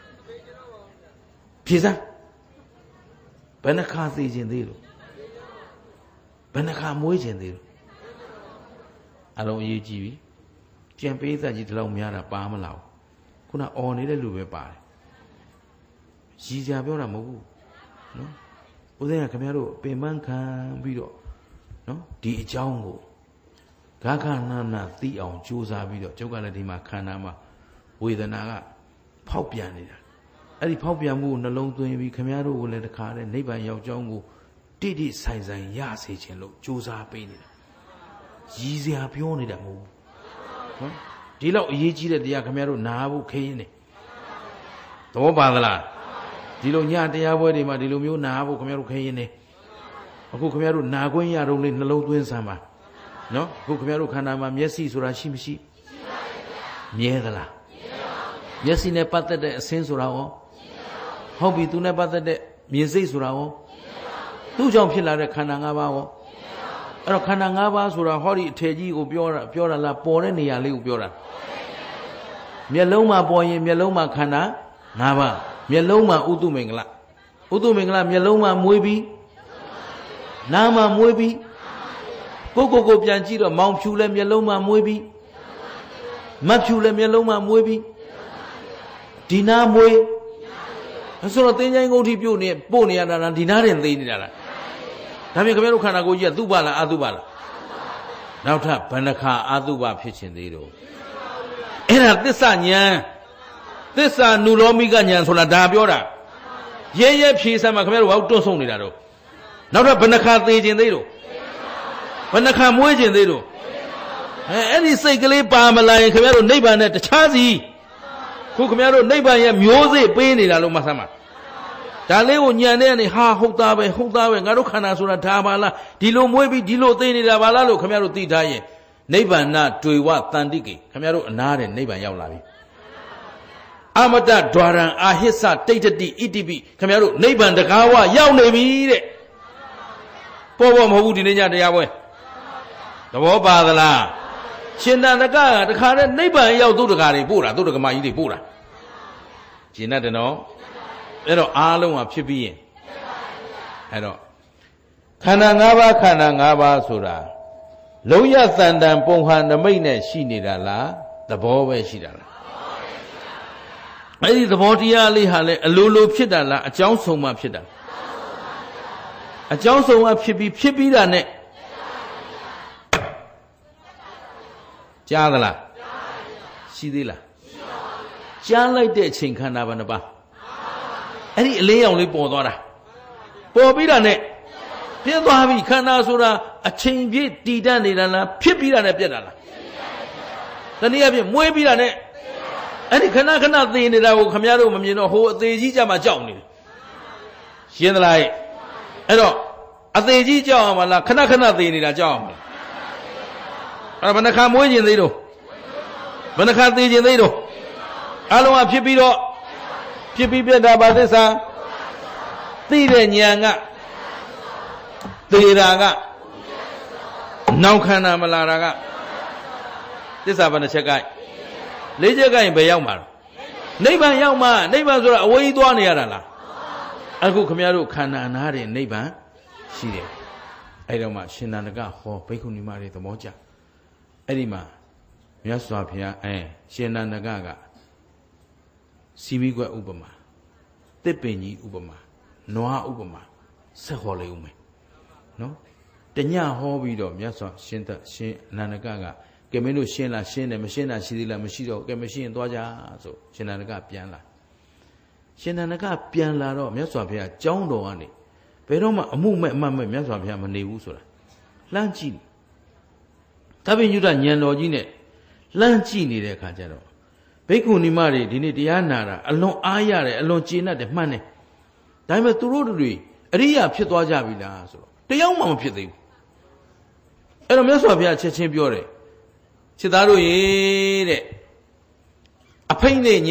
ဖြေစမ်းဘယ်နှခါသေခြင်းသေးတော့ဘယ်နှခါမွေးခြင်းသေးတော့အလုံးအရေးကြီးပြီကြံပေးသက်ကြီးဒီလောက်များတာပါမလားခုနအော်နေတဲ့လူပဲပါတယ်ရည်စရာပြောတာမဟုတ်ဘူးနော်ဦးဇင်းကခင်ဗျားတို့ပင်ပန်းခံပြီးတော့နော်ဒီအကြောင်းကိုဂခဏနာသိအောင်ကြိုးစားပြီးတော့ကျုပ်ကလည်းဒီမှာခန္ဓာမှာဝေဒနာကဖောက်ပြန်နေတာအဲ့ဒီဖောက်ပြန်မှုကိုနှလုံးသွင်းပြီးခင်ဗျားတို့ကိုလည်းတခါတည်းနိဗ္ဗာန်ရောက်ကြောင်းကိုတိတိဆိုင်ဆိုင်ရစေခြင်းလို့ကြိုးစားပေးနေတာရည်စရာပြောနေတာမဟုတ်ဘူးနော်ဒီလောက်အရေးကြီးတဲ့တရားခင်ဗျားတို့နားဖို့ခင်းနေသဘောပါသလားဒီလိုညတရားပွဲတွေမှာဒီလိုမျိုးနားဖို့ခင်ဗျားတို့ခင်းနေအခုခင်ဗျားတို့နာခွင့်ရတော့လေနှလုံးသွင်းစမ်းပါနော်အခုခင်ဗျားတို့ခန္ဓာမှာမျက်စိဆိုတာရှိမရှိမြဲသလားမျက်စိနဲ့ပတ်သက်တဲ့အစင်းဆိုတာရောဟုတ်ပြီသူနဲ့ပတ်သက်တဲ့မြင်စိတ်ဆိုတာရောသူ့ကြောင့်ဖြစ်လာတဲ့ခန္ဓာ၅ပါးရောအဲ့တော့ခန္ဓာ၅ပါးဆိုတာဟောဒီအထည်ကြီးကိုပြောတာပြောတာလားပေါ်တဲ့နေရာလေးကိုပြောတာမျက်လုံးမှာပေါ်ရင်မျက်လုံးမှာခန္ဓာ၅ပါးမျက်လုံးမှာဥတုမင်္ဂလဥတုမင်္ဂလမျက်လုံးမှာမွေးပြီးနားမှာမွေးပြီးကိုကိုကိုပြန်ကြည့်တော့မောင်ဖြူလည်းမျက်လုံးမှာမွေးပြီးမတ်ဖြူလည်းမျက်လုံးမှာမွေးပြီးဒီနာမွေးဆိုတော့သင်္ချိုင်းကုန်ထိပြုတ်နေပို့နေရတာလားဒီနာတင်သေးနေတာလားဒါပြင်ခင်ဗျားတို့ခန္ဓာကိုယ်ကြီးကသူ့ပါလားအတုပါလားနောက်ထပ်ဘဏ္ဍခါအတုပါဖြစ်ခြင်းသေးတော့အဲ့ဒါသစ္စာဉာဏ်သစ္စာနုလောမိကဉာဏ်ဆိုတာဒါပြောတာရဲရဲဖြေစမ်းမှာခင်ဗျားတို့ဘာတွန့်ဆုံးနေတာတော့နောက်ထပ်ဘဏ္ဍခါသေးခြင်းသေးတော့ဘဏ္ဍခါမွေးခြင်းသေးတော့အဲအဲ့ဒီစိတ်ကလေးပါမလာရင်ခင်ဗျားတို့နိဗ္ဗာန်နဲ့တခြားစီခုခင်ဗျားတို့နိဗ္ဗာန်ရဲ့မျိုးစေ့ပေးနေတာလို့မှတ်စမ်းပါဒါလေးကိုညံတဲ့ကနေဟာဟုတ်သားပဲဟုတ်သားပဲငါတို့ခန္ဓာဆိုတာဒါပါလားဒီလိုမွေးပြီးဒီလိုသိနေတာပါလားလို့ခင်ဗျားတို့သိထားရင်နိဗ္ဗာန်တွေ့ဝတန်တိကေခင်ဗျားတို့အနာတဲ့နိဗ္ဗာန်ရောက်လာပြီအမတဒွါရံအာဟိစ္စတိဋ္ဌတိဣတိပိခင်ဗျားတို့နိဗ္ဗာန်တကားဝရောက်နေပြီတဲ့ပေါ်ပေါ်မဟုတ်ဘူးဒီနေ့ညတရားပွဲသဘောပါသလားရှင်တန်တကကတခါတည်းနိဗ္ဗာန်ရောက်သူတကာတွေပို့တာသူတကမာကြီးတွေပို့တာရှင်းတတ်တယ်နော်အဲ့တော့အားလုံးကဖြစ်ပြီးရင်အဲ့တော့ခန္ဓာ၅ပါးခန္ဓာ၅ပါးဆိုတာလုံးရသန်တန်ပုံဟန်နမိတ်နဲ့ရှိနေတာလားသဘောပဲရှိတာလားအဲ့ဒီသဘောတရားလေးဟာလေအလိုလိုဖြစ်တာလားအကြောင်းဆုံးမှဖြစ်တာအကြောင်းဆုံးမှဖြစ်ပြီးဖြစ်ပြီးတာနဲ့ကြားသလားရှိသေးလားကြားလိုက်တဲ့အချိန်ခန္ဓာဘာနှစ်ပါးအဲ့ဒီအလင်းရောင်လေးပေါ်သွားတာပေါ်ပြီးတာနဲ့ပြည့်သွားပြီခန္ဓာဆိုတာအချိန်ပြည့်တည်တတ်နေတာလားဖြစ်ပြီးတာနဲ့ပြတ်တာလားတနည်းအားဖြင့်မွေးပြီးတာနဲ့အဲ့ဒီခဏခဏသေနေတာကိုခမည်းတော်မမြင်တော့ဟိုအသေးကြီးကြမှာကြောက်နေတယ်ရှင်းသလားအဲ့တော့အသေးကြီးကြောက်အောင်မလားခဏခဏသေနေတာကြောက်အောင်မလားအဲ့ဘယ်နှခါမွေးခြင်းသေးတော့ဘယ်နှခါသေခြင်းသေးတော့အလုံးကဖြစ်ပြီးတော့ဖြစ်ပြီးပြတ်တာပါသစ္စာသိတဲ့ဉာဏ်ကသေတာကနောက်ခန္ဓာမလာတာကသစ္စာဘယ်နှချက်ကလေးချက်ကရင်ဘယ်ရောက်မှာလဲနိဗ္ဗာန်ရောက်မှာနိဗ္ဗာန်ဆိုတာအဝေးကြီးသွားနေရတာလားအခုခမည်းတော်ခန္ဓာအနာတဲ့နိဗ္ဗာန်ရှိတယ်အဲ့တော့မှရှင်နန္ဒကဟောဘိက္ခုနီမတွေသမောကြအဲ့ဒီမှာမြတ်စွာဘုရားအဲရှင်နန္ဒကကစီမီကွက်ဥပမာတစ်ပင်ကြီးဥပမာနွားဥပမာဆက်ဟောလိုက်ဦးမယ်နော်တညဟောပြီးတော့မြတ်စွာရှင်သက်ရှင်နန္ဒကကကဲမင်းတို့ရှင်းလားရှင်းတယ်မရှင်းတာရှိသေးလားမရှိတော့ကဲမရှင်းရင်သွားကြဆိုရှင်နန္ဒကပြန်လာရှင်နန္ဒကပြန်လာတော့မြတ်စွာဘုရားကြောင်းတော်ကနေဘယ်တော့မှအမှုမဲ့အမှတ်မဲ့မြတ်စွာဘုရားမနေဘူးဆိုတာလှမ်းကြည့်သဗ္ဗညုတဉာဏ်တော်ကြီးနဲ့လှမ်းကြည့်နေတဲ့အခါကျတော့ဘိက္ခုနီမတွေဒီနေ့တရားနာတာအလွန်အားရတယ်အလွန်ကျေနပ်တယ်မှန်တယ်ဒါပေမဲ့သူတို့တွေအရိယာဖြစ်သွားကြပြီလားဆိုတော့တယောက်မှမဖြစ်သေးဘူးအဲ့တော့မြတ်စွာဘုရားချက်ချင်းပြောတယ်ခြေသားတို့ရေတဲ့အဖိတ်နဲ့ည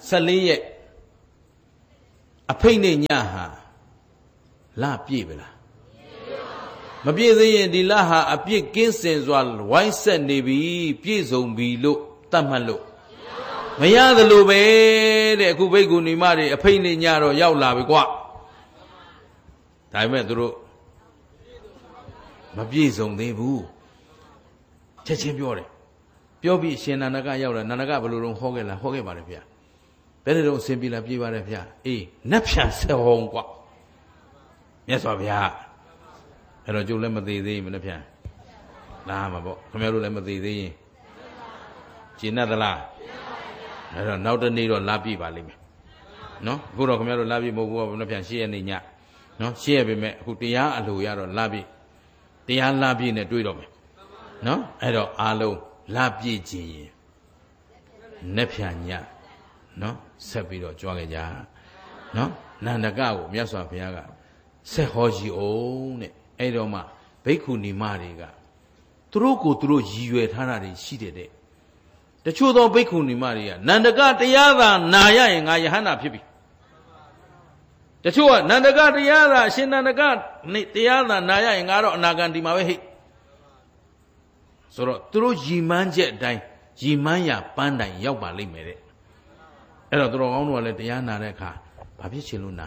ဆက်လေးရက်အဖိတ်နဲ့ညဟာလပြည့်ပြီလားမပြည့်သေးရင်ဒီလဟာအပြည့်ကင်းစင်စွာဝိုင်းဆက်နေပြီပြည့်စုံပြီလို့သတ်မှတ်လို့မရသလိုပဲတဲ့အခုဘိက္ခုနီမတွေအဖိတ်နဲ့ညတော့ရောက်လာပြီကွာဒါပေမဲ့သူတို့မပြည့်စုံသေးဘူးချက်ချင်းပြောတယ်ပြောပြီးရှင်နန္ဒကရောက်လာနန္ဒကဘယ်လိုတော့ဟောခဲ့လားဟောခဲ့ပါတယ်ဗျာဘယ်လိုတော့အစဉ်ပြေလာပြေးပါတယ်ဗျာအေးနတ်ဖြန်ဆက်ဟောကွာမြတ်စွာဘုရားအဲ့တော့ကျုပ်လည်းမသေးသေးဘူးနတ်ဖြန်လာမှာပေါ့ခင်ဗျားတို့လည်းမသေးသေးရင်ကျင့်တတ်သလားအဲ့တော့နောက်တနေ့တော့လာပြေးပါလိမ့်မယ်နော်အခုတော့ခင်ဗျားတို့လာပြေးမဟုတ်ဘူးကနတ်ဖြန်ရှေ့ရနေညနော်ရှေ့ရပေမဲ့အခုတရားအလိုရတော့လာပြေးတရားလာပြေးနဲ့တွေ့တော့မယ်နော်အဲ့တော့အားလုံးလာပြေးခြင်းရင်နတ်ဖြန်ညနော်ဆက်ပြီးတော့ကြွားကြကြနော်နန္ဒကကိုမြတ်စွာဘုရားကဆက်ဟောကြည့်အောင်တဲ့အဲ့တော့မှဘိက္ခုနီမတွေကသူတို့ကိုသူတို့ရည်ရွယ်ထားတာတွေရှိတယ်တဲ့တချို့သောဘိက္ခုနီမတွေကနန္ဒကတရားသာနာရရင်ငါယဟန္တာဖြစ်ပြီတချို့ကနန္ဒကတရားသာအရှင်နန္ဒကတရားသာနာရရင်ငါတော့အနာဂံဒီမှာပဲဟိတ်ဆိုတော့သူတို့ရည်မှန်းချက်အတိုင်းရည်မှန်းရာပန်းတိုင်ရောက်ပါလိမ့်မယ်တဲ့အဲ့တော့သူတော်ကောင်းတို့ကလည်းတရားနာတဲ့အခါဘာဖြစ်ချင်လို့နာ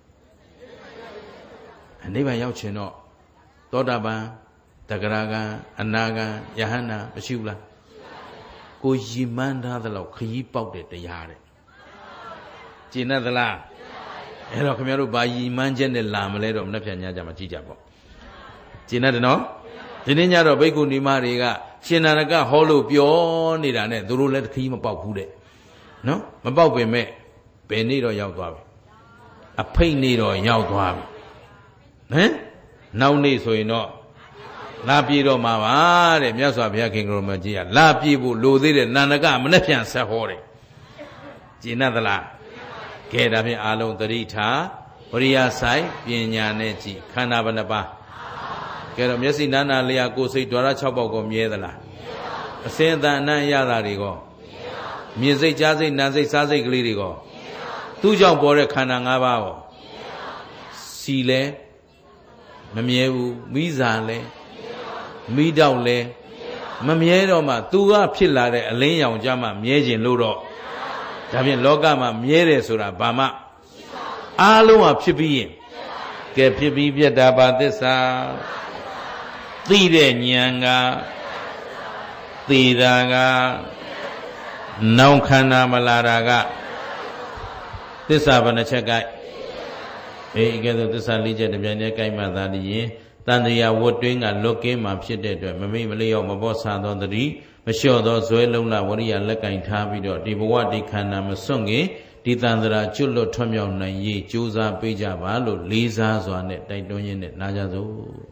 အနိဗ္ဗာန်ရောက်ချင်တော့သောတာပန်တဂရဂံအနာဂံယဟန္တာမရှိဘူးလားကိုရည်မှန်းထားသလောက်ခရီးပေါက်တဲ့တရားတဲ့ကျင့်တတ်သလားအဲ့တော့ခင်ဗျားတို့ဘာရည်မှန်းချက်နဲ့လာမလဲတော့မနှက်ဖြန်ညကြမှာကြည့်ကြပေါ့ကျင့်တတ်တယ်နော်ဒီနေ့ညတော့ဘိက္ခုနီမတွေကရှင်နန္ဒကဟောလို့ပြောနေတာနဲ့သူတို့လည်းခရီးမပေါက်ဘူးတဲ့နော်မပေါက်ပင်မဲ့ဘယ်နေ့တော့ရောက်သွားပြီအဖိတ်နေ့တော့ရောက်သွားပြီဟမ်နောက်နေ့ဆိုရင်တော့လာပြေတော့မှာပါတဲ့မြတ်စွာဘုရားခင်ကတော်မကြီးကလာပြေဖို့လိုသေးတဲ့နန္ဒကမနှက်ဖြန်ဆက်ဟောတယ်ကျင့်တတ်သလားကဲဒါဖြင့်အာလုံးသတိထားဝရိယဆိုင်ပညာနဲ့ကြည်ခန္ဓာဘယ်နှပါကဲတော့မျက်စိနာနာလျာကိုယ်စိတ်ဓာရ၆ပေါက်ကိုမြဲသလားအစင်အတန်အနံ့ရတာတွေကောမြင်စိတ်ကြားစိတ်နာစိတ်စားစိတ်ကလေးတွေကောသူ့ကြောင့်ပေါ်တဲ့ခန္ဓာ၅ပါးကောစီလဲမမြဲဘူးမိစာလဲမိတောက်လဲမမြဲတော့မှသူကဖြစ်လာတဲ့အလင်းရောင်ကြမှာမြဲခြင်းလို့တော့ဒါဖြင့်လောကမှာမြဲတယ်ဆိုတာဘာမှအားလုံးဟာဖြစ်ပြီးရင်ကဲဖြစ်ပြီးပြတ်တာပါသစ္စာသိတဲ့ဉာဏ်ကသိတာကနောင်ခန္ဓာမလာတာကသစ္စာဘယ်နှချက်ကဲအေးကဲဆိုသစ္စာလေးချက်တပြိုင်တည်းကိုက်မှသာလျင်တန်တရားဝတ်တွင်းကလွတ်ကင်းမှဖြစ်တဲ့အတွက်မမိမလျော့မပေါ်ဆာသောတတိမလျှော့သောဇွဲလုံးလဝရိယလက်ကင်ထားပြီးတော့ဒီဘဝဒီခန္ဓာမစွန့်ခင်ဒီတန်ត្រာကျွတ်လွတ်ထွံ့မြောက်နိုင်ရေးကြိုးစားပေးကြပါလို့လေးစားစွာနဲ့တိုက်တွန်းရင်းနဲ့နားကြစို့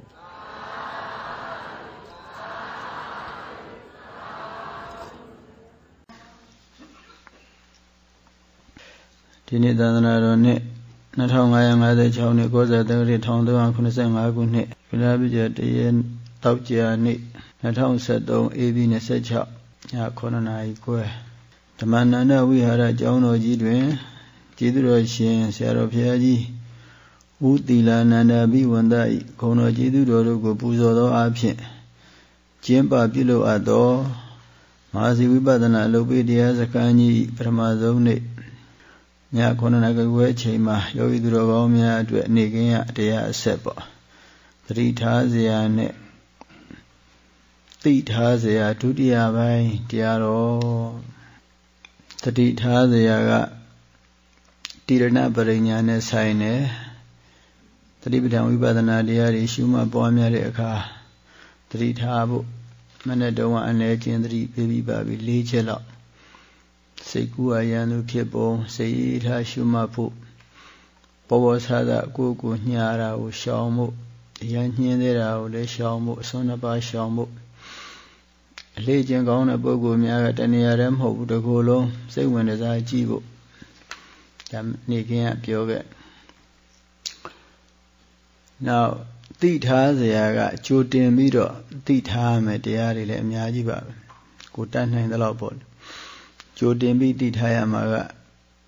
ဒီနေ့သာသနာတော်နှစ်နှစ်ထောင်ငါးရာငါး၆နှစ်ကောဇာတက္ကရာ၁၃၇၅ခုနှစ်ဗလာပိကျတရေတောက်ကြနေ့၂၀၁၃ဧပြီ၂၆ညခုနှစ်နာရီခွဲဓမ္မနန္ဒဝိဟာရကျောင်းတော်ကြီးတွင်ကျေးဇူးတော်ရှင်ဆရာတော်ဘုရားကြီးဦးသီလာနန္ဒဘိဝန္တ၏ဂုဏ်တော်ကျေးဇူးတော်တို့ကိုပူဇော်သောအားဖြင့်ကျင်းပပြုလုပ်အပ်သောမဟာစီဝိပဿနာအလုပ်ပေးတရားစခန်းကြီးပထမဆုံးနေ့ညခုနှစ်နာရီခွဲအချိန်မှာယောဂီသူတော်ကောင်းများအတွက်နေကင်းရတရားအဆက်ပေါ့သတိထားစရာနဲ့သိထားစရာဒုတိယပိုင်းတရားတော်သတိထားစရာကတိရဏပရိညာနဲ့ဆိုင်တယ်သတိပဋ္ဌာန်ဝိပဿနာတရားတွေရှုမှတ်ပွားများတဲ့အခါသတိထားဖို့မနေ့တုန်းကအနည်းချင်းသတိပေးပြီးပါပြီ၄ချက်လောက်စိတ်ကူးအရန်သူဖြစ်ပုံစိတ်ရထားရှုမှတ်ဖို့ပေါ်ပေါ်ဆာသာကိုယ်ကိုညှာတာကိုရှောင်ဖို့အရန်ညှင်းသေးတာကိုလည်းရှောင်ဖို့အစွန်းနှစ်ပါးရှောင်ဖို့အလေးချင်းကောင်းတဲ့ပုဂ္ဂိုလ်များကတဏှာရဲမဟုတ်ဘူးတစ်ခုလုံးစိတ်ဝင်စားကြည့်ဖို့ဒါနေကင်းကပြောခဲ့နောက်သိထားစရာကကြိုတင်ပြီးတော့သိထားမယ်တရားတွေလည်းအများကြီးပါပဲကိုတတ်နိုင်သလောက်ပေါ့ကြိုတင်ပြီးသိထားရမှာက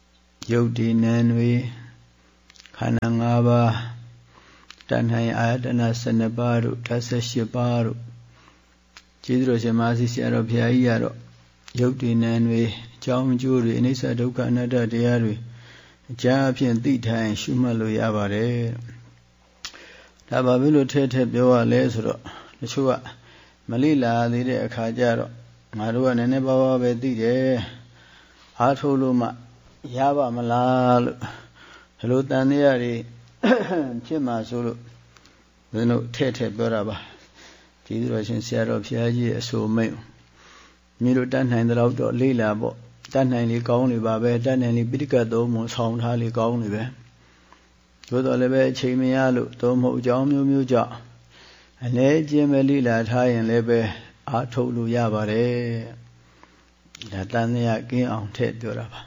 ယုတ်ဒီနံတွေခန္ဓာ၅ပါးတဏ္ဍာအာယတနာ၁၂ပါးတို့ဓာတ်၁၈ပါးတို့ကျေးဇူးတော်ရှင်မဟာစီဆရာတော်ဘုရားကြီးကတော့ယုတ်ဒီနံတွေအကြောင်းအကျိုးတွေအနိစ္စဒုက္ခအနတ္တတရားတွေအကြအဖြစ်သိထိုင်ရှုမှတ်လို့ရပါတယ်ဒါဘာဖြစ်လို့ထဲထဲပြောရလဲဆိုတော့တချို့ကမလိလာသေးတဲ့အခါကျတော့ငါတို့ကနည်းနည်းပါးပါးပဲသိတယ်အားထုတ်လို့မှရပါမလားလို့ဒီလိုတန်တရားတွေဖြစ်မှာဆိုလို့ဘယ်လိုထဲထဲပြောတာပါကျေးဇူးတော်ရှင်ဆရာတော်ဘုရားကြီးရဲ့အဆိုမိန့်မိတို့တတ်နိုင်တဲ့တော့လိလာပေါ့တတ်နိုင်လေကောင်းလေပါပဲတတ်နိုင်လေပိဋကတ်သုံးမဆောင်ထားလေကောင်းလေပဲသို့တော်လည်းပဲအချိန်မရလို့သုံးမဟုတ်အကြောင်းမျိုးမျိုးကြောင့်အနည်းချင်းပဲလိလာထားရင်လည်းပဲအားထုတ်လို့ရပါတယ်ဒါတန်တရားကင်းအောင်ထည့်ပြောတာပါ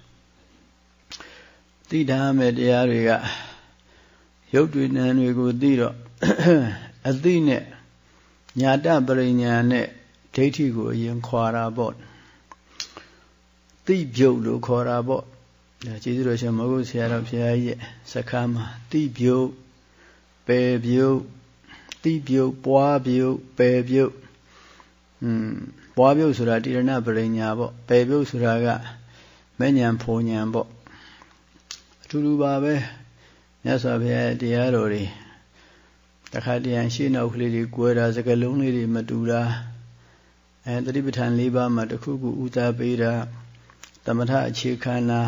သိထားမဲ့တရားတွေကရုပ်တွေနာမ်တွေကိုသိတော့အသိနဲ့ညာတပရိညာနဲ့ဒိဋ္ဌိကိုအရင်ခွာတာပေါ့သိပြုတ်လို့ခေါ်တာပေါ့ဒါကျေးဇူးတော်ရှင်မဟုတ်ဆရာတော်ဘုရားကြီးရဲ့စခန်းမှာသိပြုတ်ပယ်ပြုတ်သိပြုတ်ပွားပြုတ်ပယ်ပြုတ်อืมပွားပြုတ်ဆိုတာတိရဏပရိညာပေါ့ပယ်ပြုတ်ဆိုတာကမဲ့ညာဖုံညာပေါ့အတူတူပါပဲမြတ်စွာဘုရားတရားတော်တွေတခါတည်းရှင်းနောက်ကလေးတွေကွဲတာစကလုံးလေးတွေမတူတာအဲတတိပဋ္ဌာန်၄ပါးမှာတစ်ခုခုဥသာပေးတာသမထအခြေခံတာ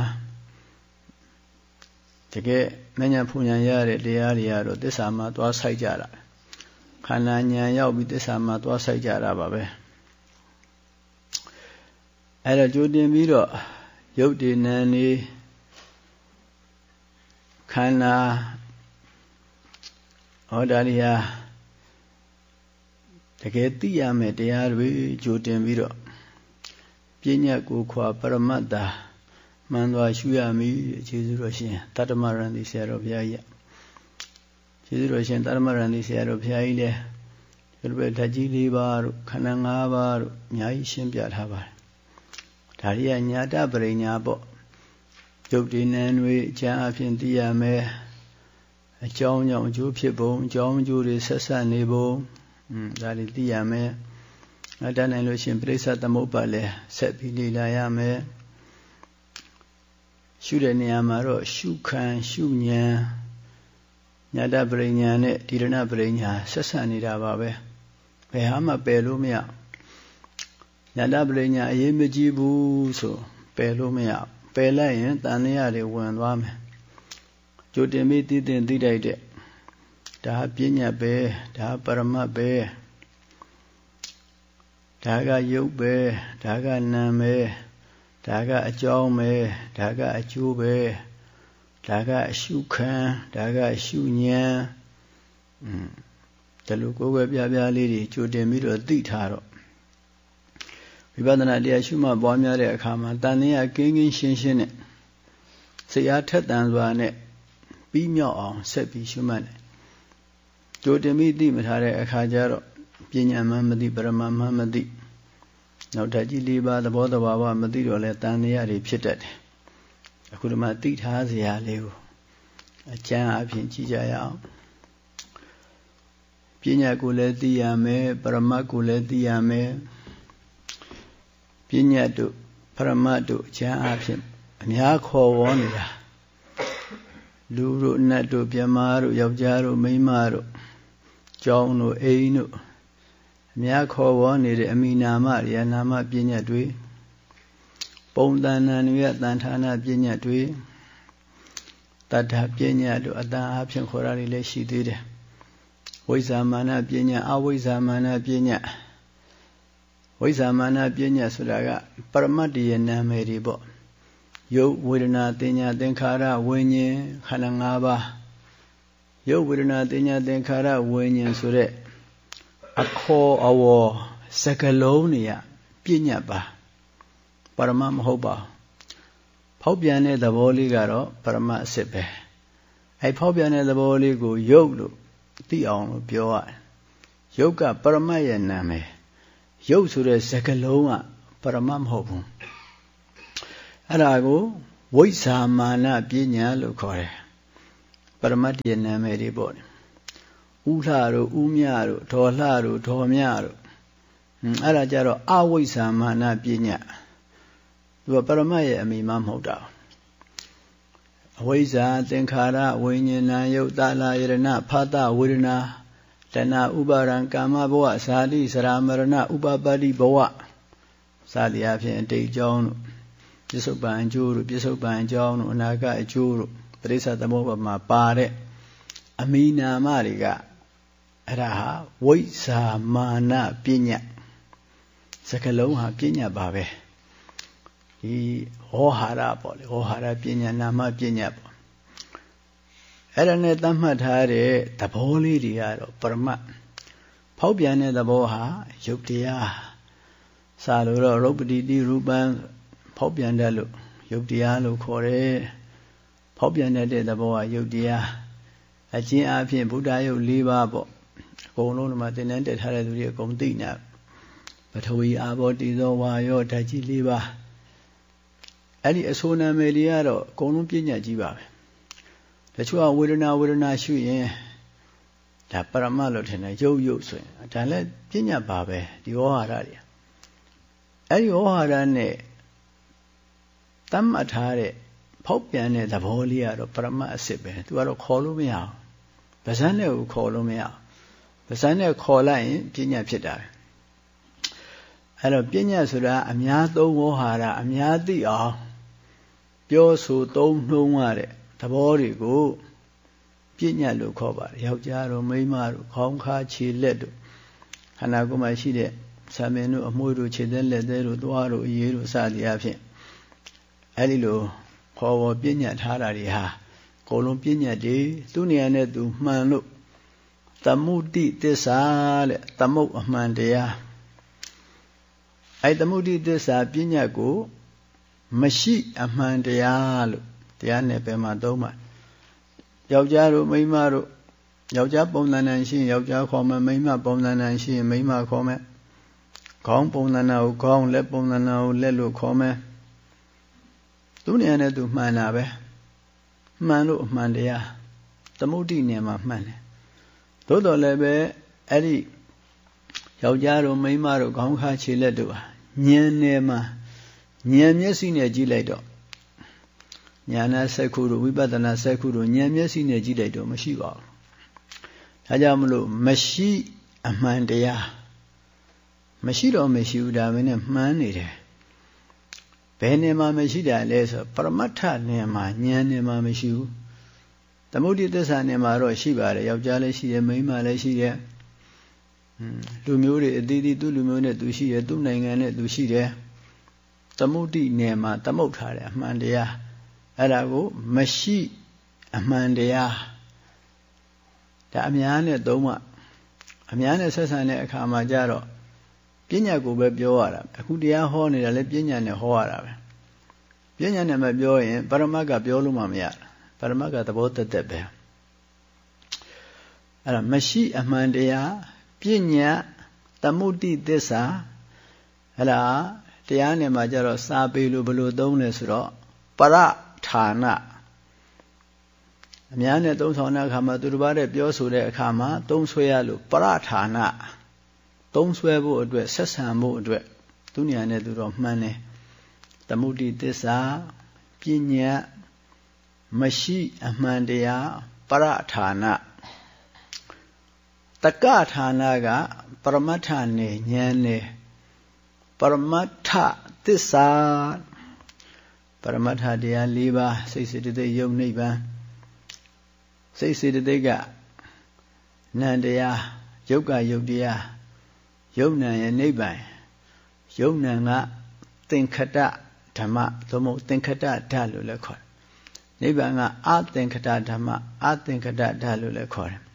တကယ်မဉ္ဇဉ်ဖူဉ္ဇဉ်ရတဲ့တရားတွေကတော့သစ္စာမှာသွားဆိုင်ကြတာခန္ဓာဉာဏ်ရောက်ပြီးသစ္စာမှာသွားဆိုင်ကြတာပါပဲအဲတော့ကြိုတင်ပြီးတော့ယုတ်ဒီနံနေခန္ဓာဟောဒါတွေဟာတကယ်သိရမယ်တရားတွေကြိုတင်ပြီးတော့ပညာကိုခွာပရမတ္တာမှန်သွားရှုရမည်ကျေးဇူးတော်ရှင်တတ္တမရဏတိဆရာတော်ဘုရားကြီးကျေးဇူးတော်ရှင်တတ္တမရဏတိဆရာတော်ဘုရားကြီးလည်းဒီလိုပဲဓာတ်ကြီး၄ပါးတို့ခန္ဓာ၅ပါးတို့အများကြီးရှင်းပြထားပါတယ်ဒါတွေကညာတပရိညာပေါ့ယုတ်ဒီနံတွေအကျမ်းအဖြစ်သိရမယ်အကြောင်းကြောင့်အကျိုးဖြစ်ပုံအကြောင်းအကျိုးတွေဆက်ဆက်နေပုံอืมဒါတွေသိရမယ်အတတ်နိုင်လို့ရှင်ပြိဿသမုပ္ပါလည်းဆက်ပြီးလေ့လာရမယ်ရှုတဲ့နေရာမှာတော့ရှုခံရှုဉဏ်ညာတပရိညာနဲ့တိရဏပရိညာဆက်ဆက်နေတာပါပဲဘယ်ဟာမှပယ်လို့မရညာတပရိညာအရေးမကြီးဘူးဆိုပယ်လို့မရပယ်လိုက်ရင်တန်တရားတွေဝင်သွားမယ်ကြိုတင်ပြီးသိတင်သိတိုက်တဲ့ဒါပညာပဲဒါပရမတ်ပဲဒါကယုတ်ပဲဒါကနာမ်ပဲဒါကအကြောင်းပဲဒါကအကျိုးပဲဒါကအရှုခံဒါကအရှုဉဏ်อืมဒီလိုကိုယ်ပဲပြပြလေးတွေကြိုတင်ပြီးတော့သိထားတော့ဝိပဿနာတရားရှုမှတ်ပွားများတဲ့အခါမှာတန်တရားကင်းကင်းရှင်းရှင်းနဲ့စိတ်အားထက်သန်စွာနဲ့ပြီးမြောက်အောင်ဆက်ပြီးရှုမှတ်တယ်ကြိုတင်ပြီးသိမထားတဲ့အခါကျတော့ပညာမှမသိပရမမှမသိနောက်ဓာတ်ကြီး၄ပါးသဘောတဘာဝမသိတော့လဲတန်တရားတွေဖြစ်တတ်တယ်အခုဒီမှာသိထားစရာလေးကိုအကျမ်းအဖြစ်ကြည့်ကြရအောင်ပညာကိုလည်းသိရမယ်ပရမတ်ကိုလည်းသိရမယ်ပညာတို့ပရမတ်တို့အကျမ်းအဖြစ်အများခေါ်ဝေါ်နေတာလူတို့နတ်တို့မြမာတို့ယောက်ျားတို့မိန်းမတို့ကျောင်းတို့အိမ်တို့အများခေါ်ဝေါ်နေတဲ့အမိနာမရိယနာမပညာတွေပုံတန်ဏန်ရဲ့တန်ဌာနပညာတွေတတ္ထပညာတို့အတန်အဖြစ်ခေါ်ရလေးလည်းရှိသေးတယ်ဝိဇ္ဇာမာနပညာအဝိဇ္ဇာမာနပညာဝိဇ္ဇာမာနပညာဆိုတာကပရမတ္တရဲ့နာမည်တွေပေါ့ယုတ်ဝေဒနာသင်ညာသင်္ခါရဝိညာဉ်ခန္ဓာ၅ပါးယုတ်ဝေဒနာသင်ညာသင်္ခါရဝိညာဉ်ဆိုတဲ့အခေါ်အဝေါ်စကလုံးတွေရပညာပါပရမတ်မဟုတ်ပါဖောက်ပြန်တဲ့သဘောလေးကတော့ပရမတ်အစစ်ပဲအဲဖောက်ပြန်တဲ့သဘောလေးကိုယုတ်လို့သိအောင်လို့ပြောရတယ်ယုတ်ကပရမတ်ရဲ့နာမည်ယုတ်ဆိုတဲ့စကလုံးကပရမတ်မဟုတ်ဘူးအဲ့ဒါကိုဝိဇ္ဇာမာနပညာလို့ခေါ်တယ်ပရမတ္တရဲ့နာမည်တွေပေါ့ဥလှတို့ဥမြတို့ဒေါ်လှတို့ဒေါ်မြတို့အဲ့ဒါကြတော့အဝိဇ္ဇာမာနပညာသူကပရမတ်ရဲ့အမိမမဟုတ်တာအဝိဇ္ဇာသင်္ခါရဝိညာဏယုတ်တလာယရဏဖသဝေဒနာတဏဥပါရံကာမဘဝဇာတိစရာမရဏဥပပတ္တိဘဝစသည်အဖြစ်အတိတ်အကြောင်းတို့ပြစ္ဆုတ်ပံအကျိုးတို့ပြစ္ဆုတ်ပံအကြောင်းတို့အနာဂတ်အကျိုးတို့ပရိစ္ဆသမုပ္ပါမှာပါတဲ့အမိနာမတွေကအဲ့ဒါဟာဝိဇ္ဇာမာနပညာစကလုံးဟာပညာပါပဲဒီဟောဟာရပေါ့လေဟောဟာရပညာနာမပညာပေါ့အဲ့ဒါနဲ့သတ်မှတ်ထားတဲ့သဘောလေးတွေကတော့ပရမတ်ဖောက်ပြန်တဲ့သဘောဟာယုတ်တရားစာလို့တော့ရုပ်ပတိတိရူပံဖောက်ပြန်တတ်လို့ယုတ်တရားလို့ခေါ်တယ်ဖောက်ပြန်တတ်တဲ့သဘောဟာယုတ်တရားအချင်းအဖြစ်ဗုဒ္ဓယုတ်၄ပါးပေါ့အကုန်လုံးမှာသင်တန်းတက်ထားတဲ့သူတွေအကုန်သိနေပထဝီအာဘောတိသောဝါယောဓာတ်ကြီး၄ပါးအဲ့ဒီအဆိုးနာမည်တွေကတော့အကုန်လုံးပြညာကြီးပါပဲတချို့ကဝေဒနာဝေဒနာရှုရင်ဒါပရမတ်လို့ထင်တယ်ရုပ်ရုပ်ဆိုရင်ဒါလည်းပြညာပါပဲဒီဝဟာရတွေအဲ့ဒီဝဟာရနဲ့တတ်မှတ်ထားတဲ့ဖောက်ပြန်တဲ့သဘောလေးကတော့ပရမတ်အစ်စ်ပဲသူကတော့ခေါ်လို့မရအောင်ဗဇန်နဲ့ကိုခေါ်လို့မရအောင်ဗဇန်နဲ့ခေါ်လိုက်ရင်ပြညာဖြစ်တာပဲအဲ့တော့ပြညာဆိုတာအများသုံးဝဟာရအများသိအောင်ပြောဆိုသုံးနှုံးရတဲ့သဘောတွေကိုပြညာလို့ခေါ်ပါတယ်ယောက်ျားတို့မိန်းမတို့ခေါင်းခါခြေလက်တို့ခန္ဓာကိုယ်မှာရှိတဲ့ဆံပင်တို့အမွှေးတို့ခြေသက်လက်သေးတို့သွားတို့အရေးတို့စသည်အဖြစ်အဲ့ဒီလိုခေါ်ဝေါ်ပြညာထားတာတွေဟာအကုန်လုံးပြညာတွေသူ့နေရာနဲ့သူမှန်လို့သမုဒိသစ္စာတဲ့သမုတ်အမှန်တရားအဲ့သမုဒိသစ္စာပညာကိုမရှိအမှန်တရားလို့တရားနဲ့ပဲမှာသုံးပါယောက်ျားတို့မိန်းမတို့ယောက်ျားပုံသဏ္ဍာန်ရှိရင်ယောက်ျားခေါ်မယ်မိန်းမပုံသဏ္ဍာန်ရှိရင်မိန်းမခေါ်မယ်ခေါင်းပုံသဏ္ဍာန်ကိုခေါင်းလက်ပုံသဏ္ဍာန်ကိုလက်လို့ခေါ်မယ်သူနေရာနဲ့သူမှန်တာပဲမှန်လို့အမှန်တရားသမုဒိနဲ့မှာမှန်တယ်သို့တော်လည်းပဲအဲ့ဒီယောက်ျားတို့မိန်းမတို့ခေါင်းခါခြေလက်တို့ဟာဉာဏ်နဲ့မှာဉာဏ်မျက်စိနဲ့ကြည့်လိုက်တော့ဉာဏ်စက္ခုတို့ဝိပဿနာစက္ခုတို့ဉာဏ်မျက်စိနဲ့ကြည့်လိုက်တော့မရှိပါဘူးဒါကြောင့်မလို့မရှိအမှန်တရားမရှိတော့မရှိဘူးဒါပဲနဲ့မှန်းနေတယ်ဘယ်နေမှာမရှိတာလဲဆိုပရမတ္ထနေမှာဉာဏ်နေမှာမရှိဘူးသမုဒိသစ္စာနေမှာတော့ရှိပါတယ်ယောက်ျားလည်းရှိတယ်မိန်းမလည်းရှိတယ်လူမျိုးတွေအသီးသီးသူ့လူမျိုးနဲ့သူရှိတယ်သူ့နိုင်ငံနဲ့သူရှိတယ်သမုဒိနေမှာသမုတ်ထားတယ်အမှန်တရားအဲ့ဒါကိုမရှိအမှန်တရားဒါအများနဲ့သုံးမှအများနဲ့ဆက်ဆံတဲ့အခါမှာကြတော့ပညာကိုပဲပြောရတာအခုတရားဟောနေတာလည်းပညာနဲ့ဟောရတာပဲပညာနဲ့မပြောရင်ပရမတ်ကပြောလို့မှမရပရမတ်ကသဘောတသက်ပဲအဲ့ဒါမရှိအမှန်တရားပညာသမုဒိသစ္စာအဲ့ဒါတရားနဲ့မှာကြတော့စာပေလို့ဘယ်လိုသုံးလဲဆိုတော့ပရဌာနအများနဲ့သုံးဆောင်တဲ့အခါမှာသူတစ်ပါးနဲ့ပြောဆိုတဲ့အခါမှာသုံးဆွဲရလို့ပရဌာနသုံးဆွဲဖို့အတွက်ဆက်ဆံဖို့အတွက်သူနေရာနဲ့သူတော့မှန်တယ်သမုဒိသစ္စာပညာမရှိအမှန်တရားပရဌာနတက္ကဌာနကပရမတ္ထနဲ့ဉာဏ်နဲ့ပရမတ္ထသစ္စာပရမတ္ထတရား၄ပါးစိတ်စေတသိက်ယုတ်နိဗ္ဗာန်စိတ်စေတသိက်ကနံတရားယုတ်ကယုတ်တရားယုတ်နံရဲ့နိဗ္ဗာန်ယုတ်နံကသင်္ခတဓမ္မသို့မဟုတ်သင်္ခတဓာတ်လို့လည်းခေါ်တယ်နိဗ္ဗာန်ကအသင်္ခတဓမ္မအသင်္ခတဓာတ်လို့လည်းခေါ်တယ်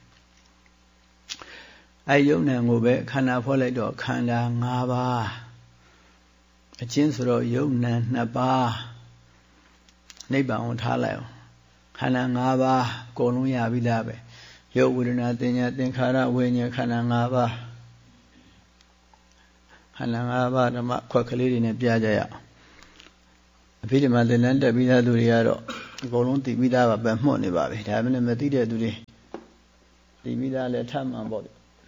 အဲယုတ်နံကိုပဲခန္ဓာဖော်လိုက်တော့ခန္ဓာ၅ပါးအချင်းဆိုတော့ယုတ်နံ၂ပါးနိဗ္ဗာန်ကိုထားလိုက်အောင်ခန္ဓာ၅ပါးအကုန်လုံးရပြီလားပဲယုတ်ဝေဒနာသင်ညာသင်္ခါရဝိညာဉ်ခန္ဓာ၅ပါးခန္ဓာ၅ပါးဓမ္မခွက်ကလေးတွေနဲ့ပြကြရအောင်အဖိဓမ္မာသင်္นานတက်ပြီးသားသူတွေကတော့အကုန်လုံးသိပြီးသားပါပဲမှုတ်နေပါပြီဒါပေမဲ့မသိတဲ့သူတွေသိပြီးသားလည်းထမှန်ပေါ့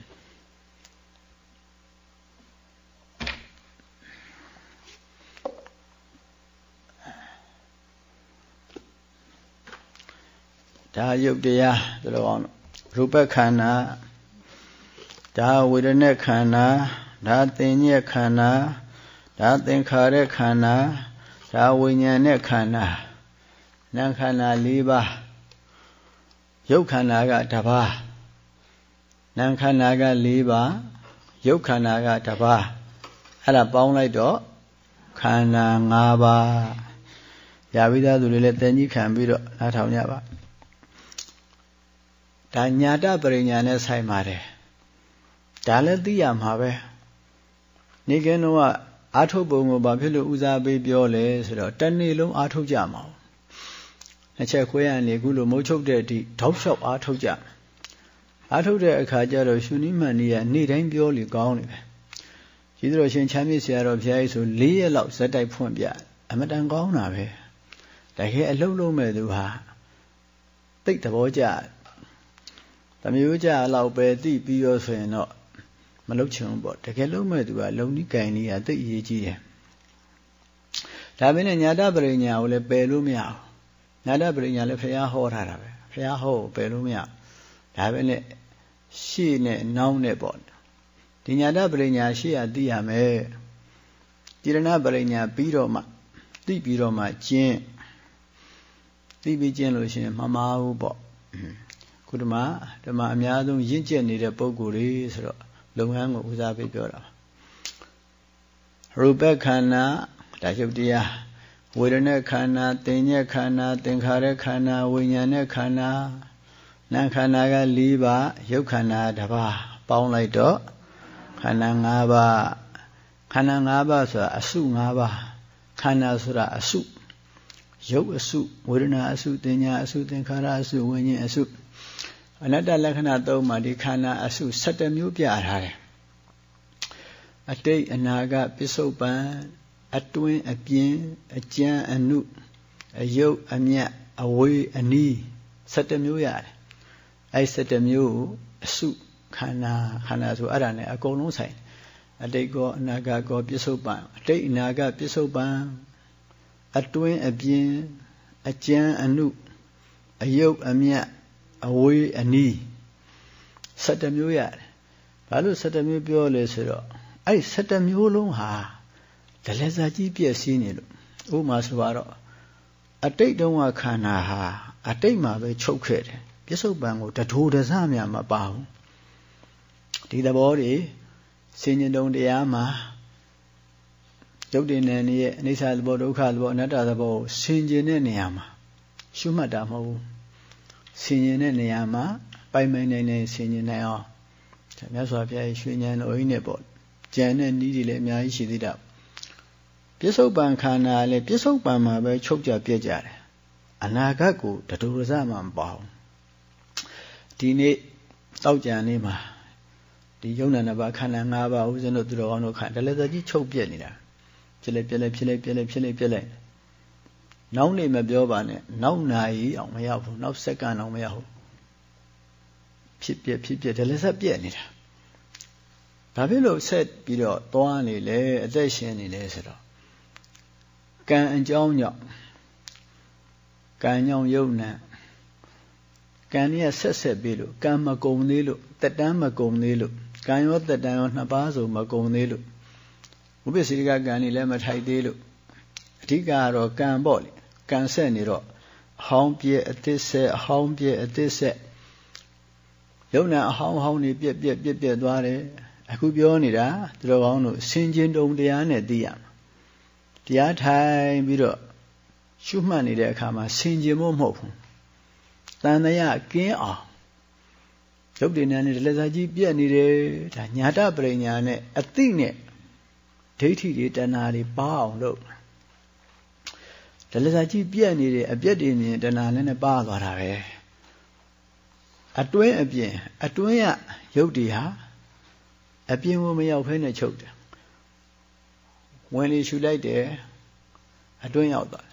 ဒါယုတ်တရားဆိုတော့ရူပခန္ဓာဒါဝေဒနာခန္ဓာဒါသင်ညက်ခန္ဓာဒါသင်္ခါရခန္ဓာဒါဝိညာဉ်နဲ့ခန္ဓာနာမ်ခန္ဓာ၄ပါးယုတ်ခန္ဓာကတစ်ပါးနာမ်ခန္ဓာက၄ပါးယုတ်ခန္ဓာကတစ်ပါးအဲ့ဒါပေါင်းလိုက်တော့ခန္ဓာ၅ပါးရပြီးသားသူတွေလည်းတင်ကြီးခံပြီးတော့နားထောင်ကြပါဒါညာတပရိညာနဲ့ဆိုင်ပါတယ်ဒါလည်းသိရမှာပဲနေကင်းတော့အာထုတ်ပုံကိုဘာဖြစ်လို့ဦးစားပေးပြောလဲဆိုတော့တနေ့လုံးအာထုတ်ကြမှာနှစ်ချက်ခွဲရနေခုလိုမုတ်ချုပ်တဲ့အထိထောက်လျှောက်အာထုတ်ကြအာထုတ်တဲ့အခါကျတော့ရှင်နိမန်ကြီးကနေ့တိုင်းပြောလေကောင်းနေပဲကြီးတော်ရှင်ချမ်းမြေ့ဆရာတော်ဘုရားကြီးဆို၄ရက်လောက်ဇက်တိုက်ဖွင့်ပြအမတန်ကောင်းတာပဲတကယ်အလုံးလုံးမဲ့သူဟာသိတဲ့သဘောကျတမျိုးကြလောက်ပဲသိပြီးရောဆိုရင်တော့မလုပ်ချင်ဘူးပေါ့တကယ်လုံးမဲ့သူကလုံနီးကင်နီးကသိအရေးကြီးတယ်ဒါပေမဲ့ညာတပရိညာကိုလည်းပယ်လို့မရဘူးညာတပရိညာလည်းဖះဟောထားတာပဲဖះဟောပယ်လို့မရဒါပဲနဲ့ရှေ့နဲ့နောက်နဲ့ပေါ့ဒီညာတပရိညာရှေ့ရသိရမယ်တိရဏပရိညာပြီးတော့မှသိပြီးတော့မှကျင့်သိပြီးကျင့်လို့ရှိရင်မမှားဘူးပေါ့ခုဒီမှာဒီမှာအများဆုံးရင့်ကျက်နေတဲ့ပုံကိုယ်တွေဆိုတော့လုပ်ငန်းကိုဦးစားပေးပြောတာရူပခန္ဓာဒါရုပ်တရားဝေဒနာခန္ဓာသင်ညက်ခန္ဓာသင်္ခါရခန္ဓာဝိညာဉ်နဲ့ခန္ဓာနာမ်ခန္ဓာက၄ပါးရုပ်ခန္ဓာတစ်ပါးပေါင်းလိုက်တော့ခန္ဓာ၅ပါးခန္ဓာ၅ပါးဆိုတာအစု၅ပါးခန္ဓာဆိုတာအစုရုပ်အစုဝေဒနာအစုသင်ညာအစုသင်္ခါရအစုဝိညာဉ်အစုအနတ္တလက္ခဏာသုံးပါးဒီခန္ဓာအစု၁၇မျိုးပြထားတယ်အတိတ်အနာဂတ်ပစ္စုပန်အတွင်းအပြင်အကျမ်းအနုအယုတ်အမြတ်အဝေးအနီး၁၇မျိုးရတယ်အဲ၁၇မျိုးအစုခန္ဓာခန္ဓာဆိုအဲ့ဒါနဲ့အကုန်လုံးဆိုင်အတိတ်ကောအနာဂတ်ကောပစ္စုပန်အတိတ်အနာဂတ်ပစ္စုပန်အတွင်းအပြင်အကျမ်းအနုအယုတ်အမြတ်အဝေးအနီး၁၇မျိုးရတယ်ဘာလို့၁၇မျိုးပြောလဲဆိုတော့အဲ့၁၇မျိုးလုံးဟာဒလဇာကြီးပြည့်စည်နေလို့ဥပမာဆိုတော့အတိတ်တုန်းကခန္ဓာဟာအတိတ်မှာပဲချုပ်ခဲ့တယ်ပြစ္ဆုတ်ပံကိုတထိုးတစမြမပါဘူးဒီသဘောတွေစဉ္ညတုံတရားမှာရုပ်တည်နေရဲ့အနိစ္စသဘောဒုက္ခသဘောအနတ္တသဘောကိုဆင်ခြင်တဲ့နေရာမှာရှုမှတ်တာမဟုတ်ဘူးဆင်ခြင်တဲ့နေရာမှာပိုင်ပိုင်နိုင်နိုင်ဆင်ခြင်နိုင်အောင်မြတ်စွာဘုရားရွှေဉာဏ်တော်ကြီးနဲ့ပေါ့ကြံတဲ့နည်းတွေလည်းအများကြီးရှိသေးတာပြစ္ဆုတ်ပံခန္ဓာလည်းပြစ္ဆုတ်ပံမှာပဲချုပ်ကြပြည့်ကြတယ်အနာဂတ်ကိုတတူရစမှမပေါ့ဒီနေ့တောက်ကြံနေမှာဒီယုံနာနှစ်ပါးခန္ဓာ၅ပါးဦးဇင်းတို့သူတော်ကောင်းတို့ခန္ဓာလည်းကြီးချုပ်ပြည့်နေတာဖြစ်လိုက်ပြည့်လိုက်ဖြစ်လိုက်ပြည့်လိုက်ဖြစ်လိုက်ပြည့်လိုက်နောက်နေမပြောပါနဲ့နောက်နာရီအောင်မရောက်ဘူးနောက်စက္ကန့်အောင်မရောက်ဘူးဖြစ်ပြဖြစ်ပြဒါလည်းဆက်ပြည့်နေတာဘာဖြစ်လို့ဆက်ပြီးတော့သွားနေလဲအသက်ရှင်နေလဲဆိုတော့ကံအကြောင်းကြောင့်ကံကြောင့်ယုံနာကံကြီးဆက်ဆက်ပြီးလို့ကံမကုံသေးလို့တက်တန်းမကုံသေးလို့ကံရောတက်တန်းရောနှစ်ပါးဆိုမကုံသေးလို့ဥပ္ပစေကကံนี่လည်းမထိုက်သေးလို့အဓိကကတော့ကံပေါ့လေကံဆက်နေတော့အဟောင်းပြည့်အသစ်ဆက်အဟောင်းပြည့်အသစ်ဆက်ယုံနာအဟောင်းဟောင်းနေပြက်ပြက်ပြက်ပြက်သွားတယ်အခုပြောနေတာသူတော်ကောင်းတို့ဆင်ခြင်တုံတရားနဲ့သိရမှာတရားထိုင်ပြီးတော့ရှုမှတ်နေတဲ့အခါမှာဆင်ခြင်ဖို့မဟုတ်ဘူးတန်တရားကင်းအောင်ရုပ်တည်နေတဲ့လက်စားကြီးပြက်နေတယ်ဒါညာတပရိညာနဲ့အသိနဲ့ဒိဋ္ဌိတွေတဏှာတွေပါအောင်လုပ်ဒါလက်စားကြီးပြက်နေတယ်အပြက်တွေမြင်တဏှာလည်းနဲ့ပါသွားတာပဲအတွင်းအပြင်အတွင်းရရုပ်တွေဟာအပြင်ကိုမရောက်ဖဲနဲ့ချုပ်တယ်ဝင်လေရှူလိုက်တယ်အတွင်းရောက်သွားတယ်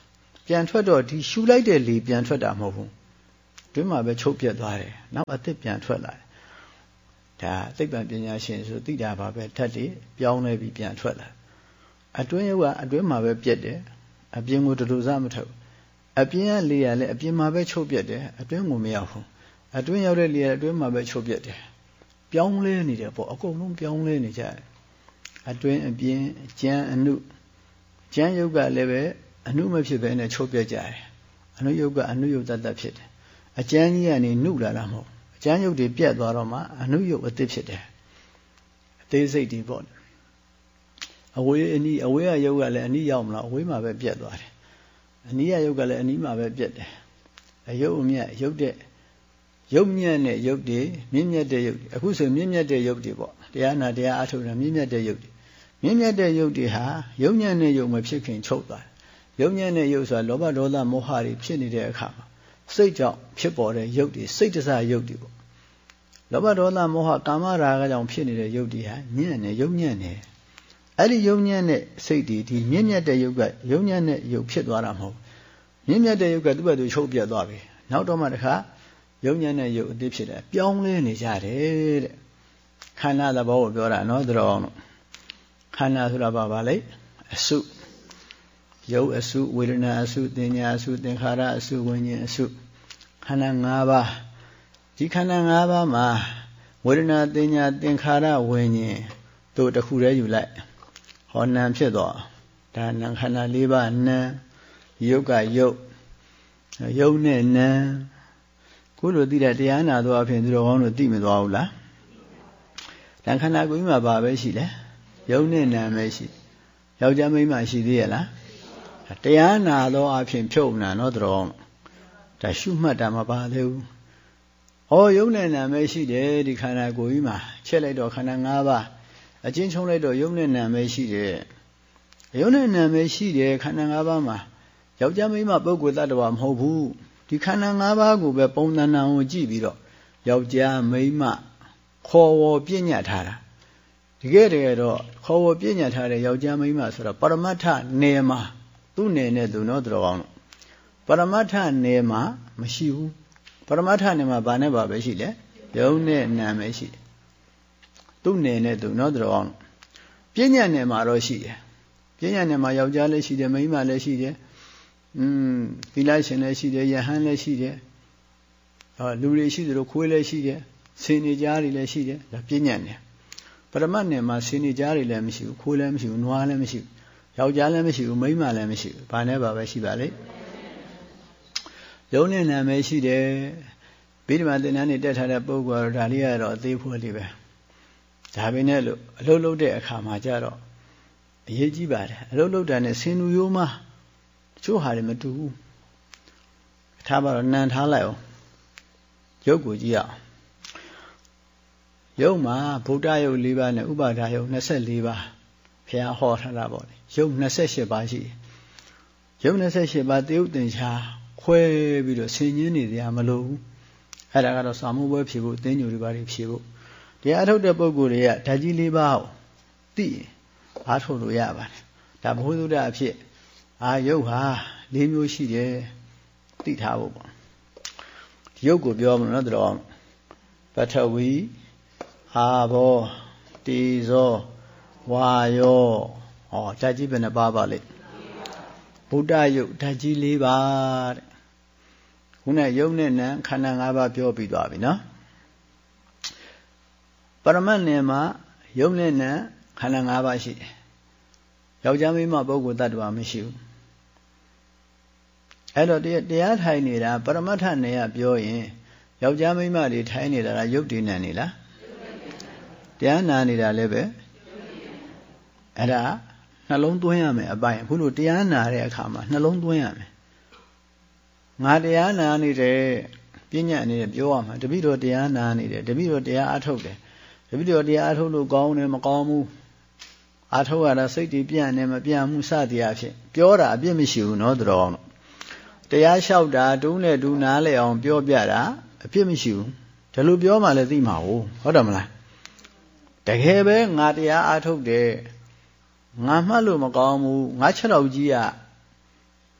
ပြန်ထွက်တော့ဒီရှူလိုက်တဲ့လေပြန်ထွက်တာမဟုတ်ဘူးတွင်းမှာပဲချုပ်ပြတ်သွားတယ်နောက်အသစ်ပြန်ထွက်လာတယ်ဒါသိပ္ပံပညာရှင်ဆိုသိတာပါပဲဓာတ်တွေပြောင်းလဲပြီးပြန်ထွက်လာအတွင်းရုပ်ကအတွင်းမှာပဲပြတ်တယ်အပြင်ကိုတူတူစားမထုတ်အပြင်ကလေရလဲအပြင်မှာပဲချုပ်ပြတ်တယ်အတွင်းကိုမရောက်ဘူးအတွင်းရောက်တဲ့လေရအတွင်းမှာပဲချုပ်ပြတ်တယ်ပြောင်းလဲနေတယ်ပေါ့အကုန်လုံးပြောင်းလဲနေကြတယ်အတွင်းအပြင်ကျမ်းအနုကျမ်းရုပ်ကလည်းပဲအနုမဖြစ်ဘဲနဲ့ချုပ်ပြတ်ကြတယ်အနုရုပ်ကအနုရုပ်တတ်တတ်ဖြစ်တယ်အကျမ်းကြီးကနေနှုတ်လာတာမဟုတ်အကျမ်းရုပ်တွေပြတ်သွားတော့မှအနုရုပ်အသစ်ဖြစ်တယ်အသေးစိတ်တွေပေါ့အဝေးအနီးအဝေးကရုပ်ကလည်းအနီးရောက်မလားအဝေးမှာပဲပြတ်သွားတယ်အနီးကရုပ်ကလည်းအနီးမှာပဲပြတ်တယ်အယုတ်အမြတ်ရုပ်တဲ့ရုပ်မြတ်နဲ့ရုပ်တွေမြင့်မြတ်တဲ့ရုပ်တွေအခုဆိုမြင့်မြတ်တဲ့ရုပ်တွေပေါ့တရားနာတရားအထုတ်တာမြင့်မြတ်တဲ့ရုပ်တွေမြင့်မြတ်တဲ့ရုပ်တွေဟာရုပ်ညံ့တဲ့ရုပ်မဖြစ်ခင်ချုပ်သွားတယ်ရုပ်ညံ့တဲ့ရုပ်ဆိုတာလောဘဒေါသမောဟတွေဖြစ်နေတဲ့အခါမှာစိတ်ကြောင့်ဖြစ်ပေါ်တဲ့ရုပ်တွေစိတ်တစားရုပ်တွေပေါ့လောဘဒေါသမောဟကာမရာဂကြောင့်ဖြစ်နေတဲ့ရုပ်တွေဟာညံ့နေရုပ်ညံ့နေအဲ့ဒီရုပ်ညံ့တဲ့စိတ်တွေဒီမြင့်မြတ်တဲ့ရုပ်ကရုပ်ညံ့တဲ့ရုပ်ဖြစ်သွားတာမဟုတ်မြင့်မြတ်တဲ့ရုပ်ကသူ့ဘက်သူချုပ်ပြတ်သွားပြီနောက်တော့မှတခါရုပ်ညံ့တဲ့ရုပ်အသစ်ဖြစ်တယ်ပြောင်းလဲနေကြတယ်တဲ့ခန္ဓာသဘောကိုပြောတာနော်တို့တော့ခန္ဓာဆိုတာဘာပါလဲအစုရုပ်အစုဝေဒနာအစုသင်ညာအစုသင်္ခါရအစုဝိညာဉ်အစုခန္ဓာ၅ပါးဒီခန္ဓာ၅ပါးမှာဝေဒနာသင်ညာသင်္ခါရဝိညာဉ်တို့တစ်ခုတည်းယူလိုက်ဟောနာဖြစ်သွားဒါနာခန္ဓာ၄ပါးနာရုပ်ကရုပ်ရုပ်နဲ့နာကိုလိုသိတဲ့တရားနာတော့အဖြစ်သူတော်ကောင်းတို့သိမသွားဘူးလားဒါခန္ဓာကိုယ်ကြီးမှာဘာပဲရှိလဲရုပ်နဲ့နာပဲရှိယောက်ျားမိန်းမရှိသေးရဲ့လားတရားနာတော့အဖြစ်ဖြုတ်နာနော်သူတော်ဒါရှုမှတ်တာမပါသေးဘူးဩရုပ်နဲ့နာပဲရှိတယ်ဒီခန္ဓာကိုယ်ကြီးမှာချက်လိုက်တော့ခန္ဓာ၅ပါးအချင်းချုံလိုက်တော့ရုပ်နဲ့နာပဲရှိတယ်ရုပ်နဲ့နာပဲရှိတယ်ခန္ဓာ၅ပါးမှာယောက်ျားမိန်းမပုဂ္ဂိုလ်တ attva မဟုတ်ဘူးဒီခန္ဓာ၅ပါးကိုပဲပုံသဏ္ဍာန်ကိုကြည့်ပြီးတော့ယောက်ျားမိန်းမခေါ်ဝေါ်ပြညတ်ထားတာဒီကဲတကယ်တော့ခေါ်ဝေါ်ပြညတ်ထားတဲ့ယောက်ျားမိန်းမဆိုတော့ပရမတ္ထနယ်မှာသူ့နယ်နဲ့သူနော်တော်ကောင်းလို့ပရမတ္ထနယ်မှာမရှိဘူးပရမတ္ထနယ်မှာဘာနဲ့ဘာပဲရှိလဲရုပ်နဲ့နာမ်ပဲရှိတယ်သူ့နယ်နဲ့သူနော်တော်ကောင်းလို့ပြညတ်နယ်မှာတော့ရှိတယ်ပြညတ်နယ်မှာယောက်ျားလည်းရှိတယ်မိန်းမလည်းရှိတယ်อืมသီလရှင်လည်းရှိတယ်ယဟန်လည်းရှိတယ်အော်လူတွေရှိသလိုခွေးလည်းရှိတယ်ဆင်းနေကြားတွေလည်းရှိတယ်ဒါပြညတ်နယ်ပရမတ်နယ်မှာဆင်းနေကြားတွေလည်းမရှိဘူးခွေးလည်းမရှိဘူးနွားလည်းမရှိဘူးယောက်ျားလည်းမရှိဘူးမိန်းမလည်းမရှိဘူးဘာနဲ့ပါပဲရှိပါလိမ့်ရုံးနဲ့နာမည်ရှိတယ်ဗိဓမာသင်္นานနေတက်ထားတဲ့ပုဂ္ဂိုလ်ကတော့ဒါလေးကတော့အသေးဖို့လေးပဲဒါပဲနဲ့လို့အလုပ်လုပ်တဲ့အခါမှာကြတော့အရေးကြီးပါတယ်အလုပ်လုပ်တာနဲ့ဆင်းလူရိုးမှာချို့ဟာတွေမတူဘူးထားပါတော့နန်ထားလိုက်အောင်ရုပ်ကိုကြည့်ရအောင်ရုပ်မှာဗုဒ္ဓရုပ်၄ပါးနဲ့ဥပါဒရုပ်၂၄ပါးဘုရားဟောထားတာပေါ့လေရုပ်၂၈ပါးရှိတယ်ရုပ်၂၈ပါးတယုတ်တင်ချာခွဲပြီးတော့ဆင်ញင်းနေတရားမလိုဘူးအဲ့ဒါကတော့စာမှုပွဲဖြေဖို့အသိဉာဏ်တွေပါဖြေဖို့တရားအထုတ်တဲ့ပုဂ္ဂိုလ်တွေကဓာတ်ကြီး၄ပါးကိုသိရင်အားထုတ်လို့ရပါတယ်ဒါဘုဟုတ္တအဖြစ်အာရုပ်ဟာ၄မျိုးရှိတယ်သိထားဖို့ပေါ့ရုပ်ကိုပြောမလို့နော်တော်ပထဝီအာဘောတေဇောဝါယောဟောဓာတ်ကြီးဘယ်နှပါပါလဲဗုဒ္ဓရုပ်ဓာတ်ကြီး၄ပါးတဲ့ခုနရုပ်နဲ့နာခန္ဓာ၅ပါးပြောပြီးသွားပြီနော်ပရမတ်နယ်မှာရုပ်နဲ့နာခန္ဓာ၅ပါးရှိတယ်ယောက်ျားမိန်းမပုဂ္ဂိုလ်တ attva မရှိဘူးအဲ့တော့တရားထိုင်နေတာပရမတ္ထနယ်ကပြောရင်ယောက်ျားမိန်းမတွေထိုင်နေတာကရုပ်တည်နေနေလားတရားနာနေတာလည်းပဲအဲ့ဒါနှလုံးသွင်းရမယ်အပိုင်းအခုလိုတရားနာတဲ့အခါမှာနှလုံးသွင်းရမယ်ငါတရားနာနေတယ်ပြညတ်အနေနဲ့ပြောရမှာတပိတော့တရားနာနေတယ်တပိတော့တရားအထုတ်တယ်တပိတော့တရားအထုတ်လို့ကောင်းတယ်မကောင်းဘူးအထုတ်ရတာစိတ်တွေပြန့်နေမပြန့်မှုစသည်အဖြစ်ပြောတာအပြစ်မရှိဘူးနော်တော်အောင်တရားလျှောက်တာတူးနဲ့တူးနားလဲအောင်ပြောပြတာအပြစ်မရှိဘူးဒါလိုပြောမှလည်းသိမှာဟုတ်ဟုတ်တယ်မလားတကယ်ပဲငါတရားအားထုတ်တယ်ငါမှတ်လို့မကောင်းဘူးငါခြေတော်ကြီးက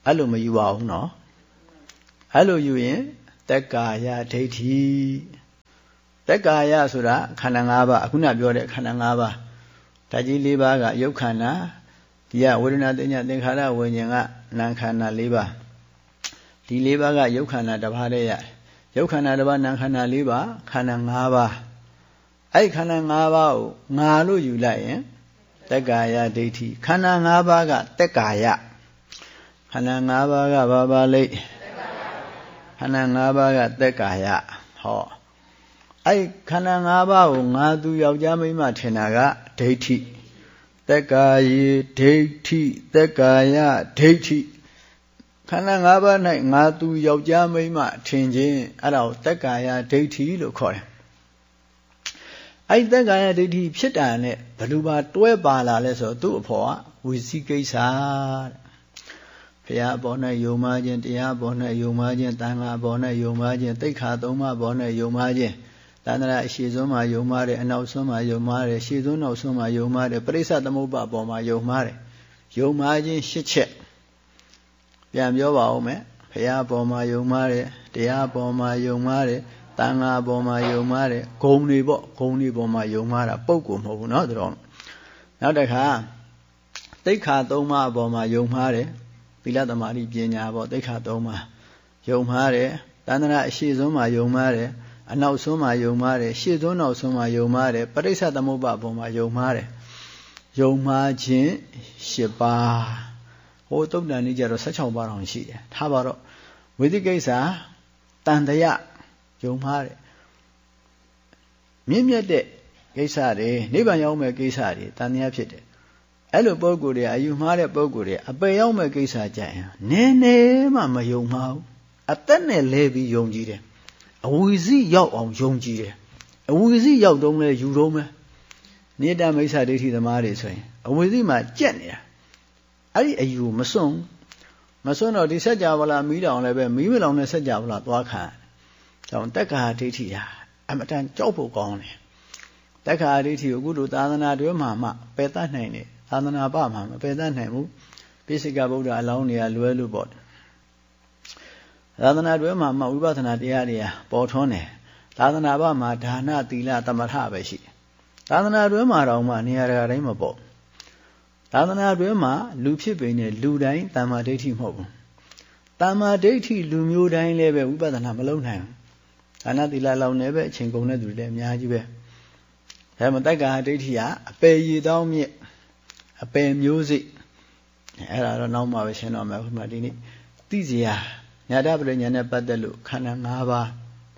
အဲ့လိုမယူပါဘူးနော်အဲ့လိုယူရင်တက္ကာယဒိဋ္ဌိတက္ကာယဆိုတာခန္ဓာ၅ပါးအခုနပြောတဲ့ခန္ဓာ၅ပါးဓာတ်ကြီး၄ပါးကယုတ်ခန္ဓာဒီကဝေဒနာတင်ညာသင်္ခါရဝိညာဉ်ကနာမ်ခန္ဓာ၄ပါးဒီ၄ပါးကယုတ်ခန္ဓာတစ်ပါးတည်းရတယ်ယုတ်ခန္ဓာတစ်ပါးနာမ်ခန္ဓာ၄ပါးခန္ဓာ၅ပါးအဲ့ခန္ဓာ၅ပါးကိုငါလို့ယူလိုက်ရင်တက္ကာယဒိဋ္ဌိခန္ဓာ၅ပါးကတက္ကာယခန္ဓာ၅ပါးကဘာပါလိမ့်ခန္ဓာ၅ပါးကတက္ကာယဟောအဲ့ခန္ဓာ၅ပါးကိုငါသူယောက်ျားမိန်းမထင်တာကဒိဋ္ဌိတက္ကာယေဒိဋ္ဌိတက္ကာယဒိဋ္ဌိခန္ဓာ၅ပါး၌ငါသူယောက်ျားမိန်းမထင်ခြင်းအဲ့ဒါကိုတက္ကာယဒိဋ္ဌိလို့ခေါ်တယ်အဲ့တက္ကာယဒိဋ္ဌိဖြစ်တာနဲ့ဘယ်လိုပါတွဲပါလာလဲဆိုတော့သူ့အဖော်ကဝီစီကိစ္စတဲ့ဘုရားအပေါ်၌ယုံမှားခြင်းတရားအပေါ်၌ယုံမှားခြင်းတန်ခါအပေါ်၌ယုံမှားခြင်းသိက္ခာသုံးပါးအပေါ်၌ယုံမှားခြင်းတဏ္ဍရာအရှိဆုံးမှာယုံမှားတယ်အနောက်ဆုံးမှာယုံမှားတယ်ရှေ့ဆုံးနောက်ဆုံးမှာယုံမှားတယ်ပရိစ္ဆသမုပ္ပါအပေါ်မှာယုံမှားတယ်ယုံမှားခြင်းရှစ်ချက်ပြန်ပြောပါဦးမယ်ဘုရားအပေါ်မှာယုံမှားတယ်တရားအပေါ်မှာယုံမှားတယ်တန်ခါအပေါ်မှာယုံမှားတယ်ဂုံတွေပေါ့ဂုံတွေပေါ်မှာယုံမှားတာပုဂ္ဂိုလ်မဟုတ်ဘူးเนาะဒါတော့နောက်တစ်ခါသိက္ခာသုံးပါးအပေါ်မှာယုံမှားတယ်သီလသမာဓိပညာပေါ့သိက္ခာသုံးပါးယုံမှားတယ်တဏ္ဍရာအရှိဆုံးမှာယုံမှားတယ်အနောက်ဆုံးမှာယုံမှားတယ်ရှေ့ဆုံးနောက်ဆုံးမှာယုံမှားတယ်ပရိစ္ဆသမုပ္ပါအပေါ်မှာယုံမှားတယ်ယုံမှားခြင်းရှစ်ပါးဟိုတုတ်တန်ကြီးကြတော့၁၆ပါးတောင်ရှိတယ်ထားပါတော့ဝိသိကိစ္စတန်တရယုံမှားတယ်မြင့်မြတ်တဲ့ကိစ္စတွေနိဗ္ဗာန်ရောက်မဲ့ကိစ္စတွေတန်တရားဖြစ်တယ်အဲ့လိုပုဂ္ဂိုလ်တွေအယူမှားတဲ့ပုဂ္ဂိုလ်တွေအပေရောက်မဲ့ကိစ္စကြရင်နည်းနည်းမှမယုံမှာဘူးအသက်နဲ့လဲပြီးယုံကြည်တယ်အဝီစီရောက်အောင်ယုံကြည်တယ်အဝီစီရောက်တော့လဲယူတော့မယ်နိတ္တမိစ္ဆာဒိဋ္ဌိသမားတွေဆိုရင်အဝီစီမှာကြက်နေတာအဲ့ဒီအယူမစွန့်မစွန့်တော့ဒီစัจ java လာမီးတောင်လည်းပဲမီးမလောင်တဲ့စัจ java လာသွားခံကြောင့်တက္ကာဒိဋ္ဌိဟာအမတန်ကြောက်ဖို့ကောင်းတယ်တက္ကာဒိဋ္ဌိကိုအခုတို့သာသနာတွဲမှာမှပယ်တတ်နိုင်တယ်သာသနာပမှာမပယ်တတ်နိုင်ဘူးပိစိကဗုဒ္ဓအလောင်းတွေကလွဲလို့ပေါ့သာသနာတွဲမှာမှဝိပဿနာတရားတွေပေါ်ထွန်းတယ်သာသနာပမှာဒါနသီလသမထပဲရှိတယ်သာသနာတွဲမှာတော့မှနေရာတိုင်းမပေါ့သာသနာတွဲမှာလူဖြစ်ပေနဲ့လူတိုင်းတမ္မာဒိဋ္ဌိမဟုတ်ဘူးတမ္မာဒိဋ္ဌိလူမျိုးတိုင်းလည်းပဲဝိပဿနာမလုပ်နိုင်ဘူးဒါနသီလလောက်နဲ့ပဲအချိန်ကုန်တဲ့သူတွေလည်းအများကြီးပဲဒါမှတက္ကာဒိဋ္ဌိကအပယ်ရည်တောင်းမြစ်အပယ်မျိုးစိအဲ့ဒါတော့နောက်မှပဲရှင်းတော့မယ်ခုမှဒီနေ့သိစရာညာတပရိညာနဲ့ပတ်သက်လို့ခန္ဓာ၅ပါး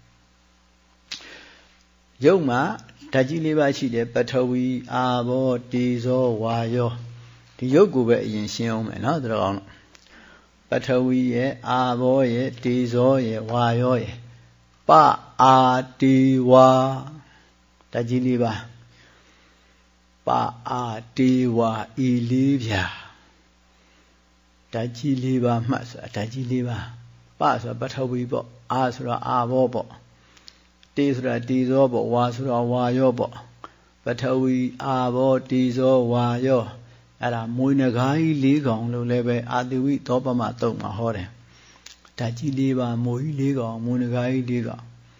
ယုတ်မှာဓာတ်ကြီး၄ပါးရှိတယ်ပထဝီအာဘောတေဇောဝါယောဒီယုတ်ကိုပဲအရင်ရှင်းအောင်မယ်နော်တို့အောင်ပထဝီရဲ့အာဘောရဲ့တေဇောရဲ့ဝါယောရဲ့ပအာတေဝါဓာတ်ကြီး၄ပါးပအာတေဝါဤလေးဖြာဓာတ်ကြီး၄ပါးမှတ်ဆိုတာဓာတ်ကြီး၄ပါးပဆိုတာပထဝီပေါ့အာဆိုတာအာဘောပေါ့တေဆိုတာတေဇောပေါ့ဝါဆိုတာဝါယောပေါ့ပထဝီအာဘောတေဇောဝါယောအဲ့ဒါမွေးနဂါးကြီး၄ကောင်လို့လည်းပဲအာတိဝိသောပမတုံမှာဟောတယ်ဓာတ်ကြီး၄ပါးမွေးကြီး၄ကောင်မွေးနဂါးကြီး၄ကောင်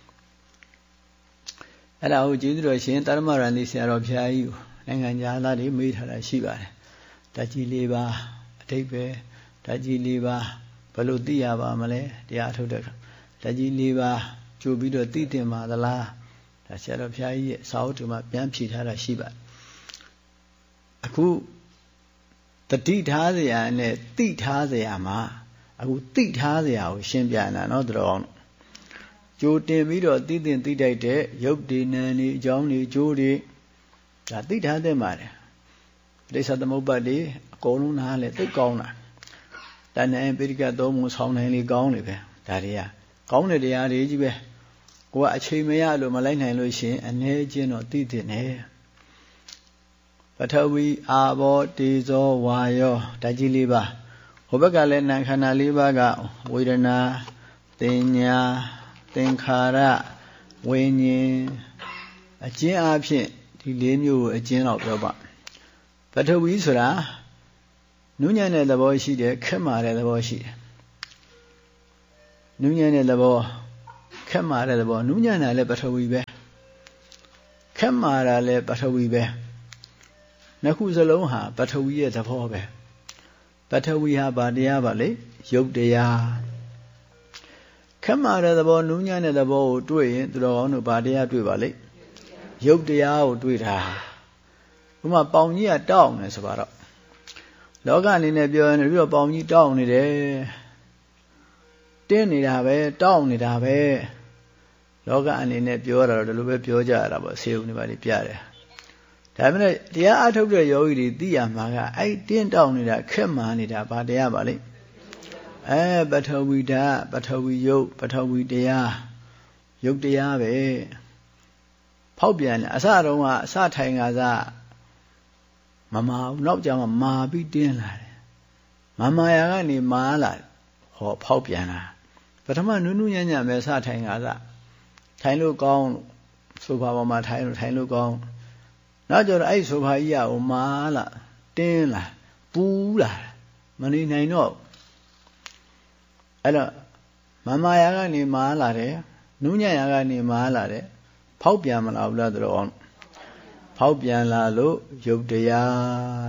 အဲ့ဒါကိုကျေးဇူးတော်ရှင်တရမရဏိဆရာတော်ဘုရားကြီးနိုင်ငံသားတွေမေးထားတာရှိပါတယ်ဓာတ်ကြီး၄ပါးအဓိပ္ပာယ်ဓာတ်ကြီး၄ပါးဘယ်လိုသိရပါမလဲတရားထုတ်တဲ့ဓာတ်ကြီး၄ပါးကြိုပြီးတော့သိတင်ပါသလားဒါဆရာတော်ဘုရားကြီးရဲ့စာအုပ်တွေမှာပြန်ဖြေထားတာရှိပါတယ်အခုတတိထားစရာနဲ့တိထားစရာမှာအခုတိထားစရာကိုရှင်းပြနေတာเนาะတော်အောင်ကြိုတင်ပြီးတော့သိတင်သိတိုက်တဲ့ရုပ်တည်နံနေအကြောင်းတွေကြိုးတွေဒါသိထားတဲ့မှာတယ်ဒိဋ္ဌသမုပ္ပါဒ်တွေအကုန်လုံးနားလဲသိကောင်းတာတဏ္ဍအပိဋကသုံးပုံဆောင်းနိုင်လေကောင်းလေပဲဒါတွေကကောင်းတဲ့တရားတွေကြီးပဲကိုကအချိန်မရလို့မလိုက်နိုင်လို့ရှိရင်အနေချင်းတော့သိတင်တယ်ပထဝီအာဘောတေဇောဝါယောဓာတ်ကြီး၄ပါးဟိုဘက်ကလည်းနာခန္ဓာ၄ပါးကဝေဒနာတင်ညာသင်္ခါရဝိညာဉ်အကျဉ်းအားဖြင့်ဒီ၄မျိုးကိုအကျဉ်းတော့ပြောပါပထဝီဆိုတာနူးညံ့တဲ့သဘောရှိတယ်ခက်မာတဲ့သဘောရှိတယ်နူးညံ့တဲ့သဘောခက်မာတဲ့သဘောနူးညံ့တာလည်းပထဝီပဲခက်မာတာလည်းပထဝီပဲနှစ်ခုစလုံးဟာပထဝီရဲ့သဘောပဲပထဝီဟာဗာတရားပါလေရုပ်တရားခက်မာတဲ့သဘောနူးညံ့တဲ့သဘောကိုတွေ့ရင်သူတော်ကောင်းတို့ဗာတရားတွေ့ပါလေရုပ်တရားကိုတွေ့တာဥပမာပေါင်ကြီးကတောက်နေဆိုပါတော့လောကအနေနဲ့ပြောရင်ပြီးတော့ပေါင်ကြီးတောက်နေတယ်တင်းနေတာပဲတောက်နေတာပဲလောကအနေနဲ့ပြောတာတော့ဒီလိုပဲပြောကြရတာပေါ့ဆေးဦးနေပါလိပြတယ်ဒါပေမဲ့တရားအထုတ်တဲ့ယောဂီတွေသိရမှာကအဲ့တင်းတောက်နေတာခက်မာနေတာဗာတရားပါလေအဲပထဝီဓာတ်ပထဝီယုတ်ပထဝီတရားယုတ်တရားပဲဖောက်ပြန်တယ်အစတုန်းကအစထိုင်ကစားမမာဘူးနောက်ကျမှမာပြီးတင်းလာတယ်မမာယာကနေမာလာဟောဖောက်ပြန်လာပထမနုနုညံ့ညံ့ပဲစထိုင်ကစားထိုင်လို့ကောင်းဆိုဖာပေါ်မှာထိုင်လို့ထိုင်လို့ကောင်းနောက်ကျတော့အဲ့ဆိုဖာကြီးကဟိုမာလာတင်းလာပူးလာမနေနိုင်တော့အဲ့တော့မမာယာကနေမာလာတယ်နုညံ့ယာကနေမာလာတယ်ဖောက်ပြန်မလာဘူးလားတို့အောင်ဖောက်ပြန်လာလို့ယုတ်တရား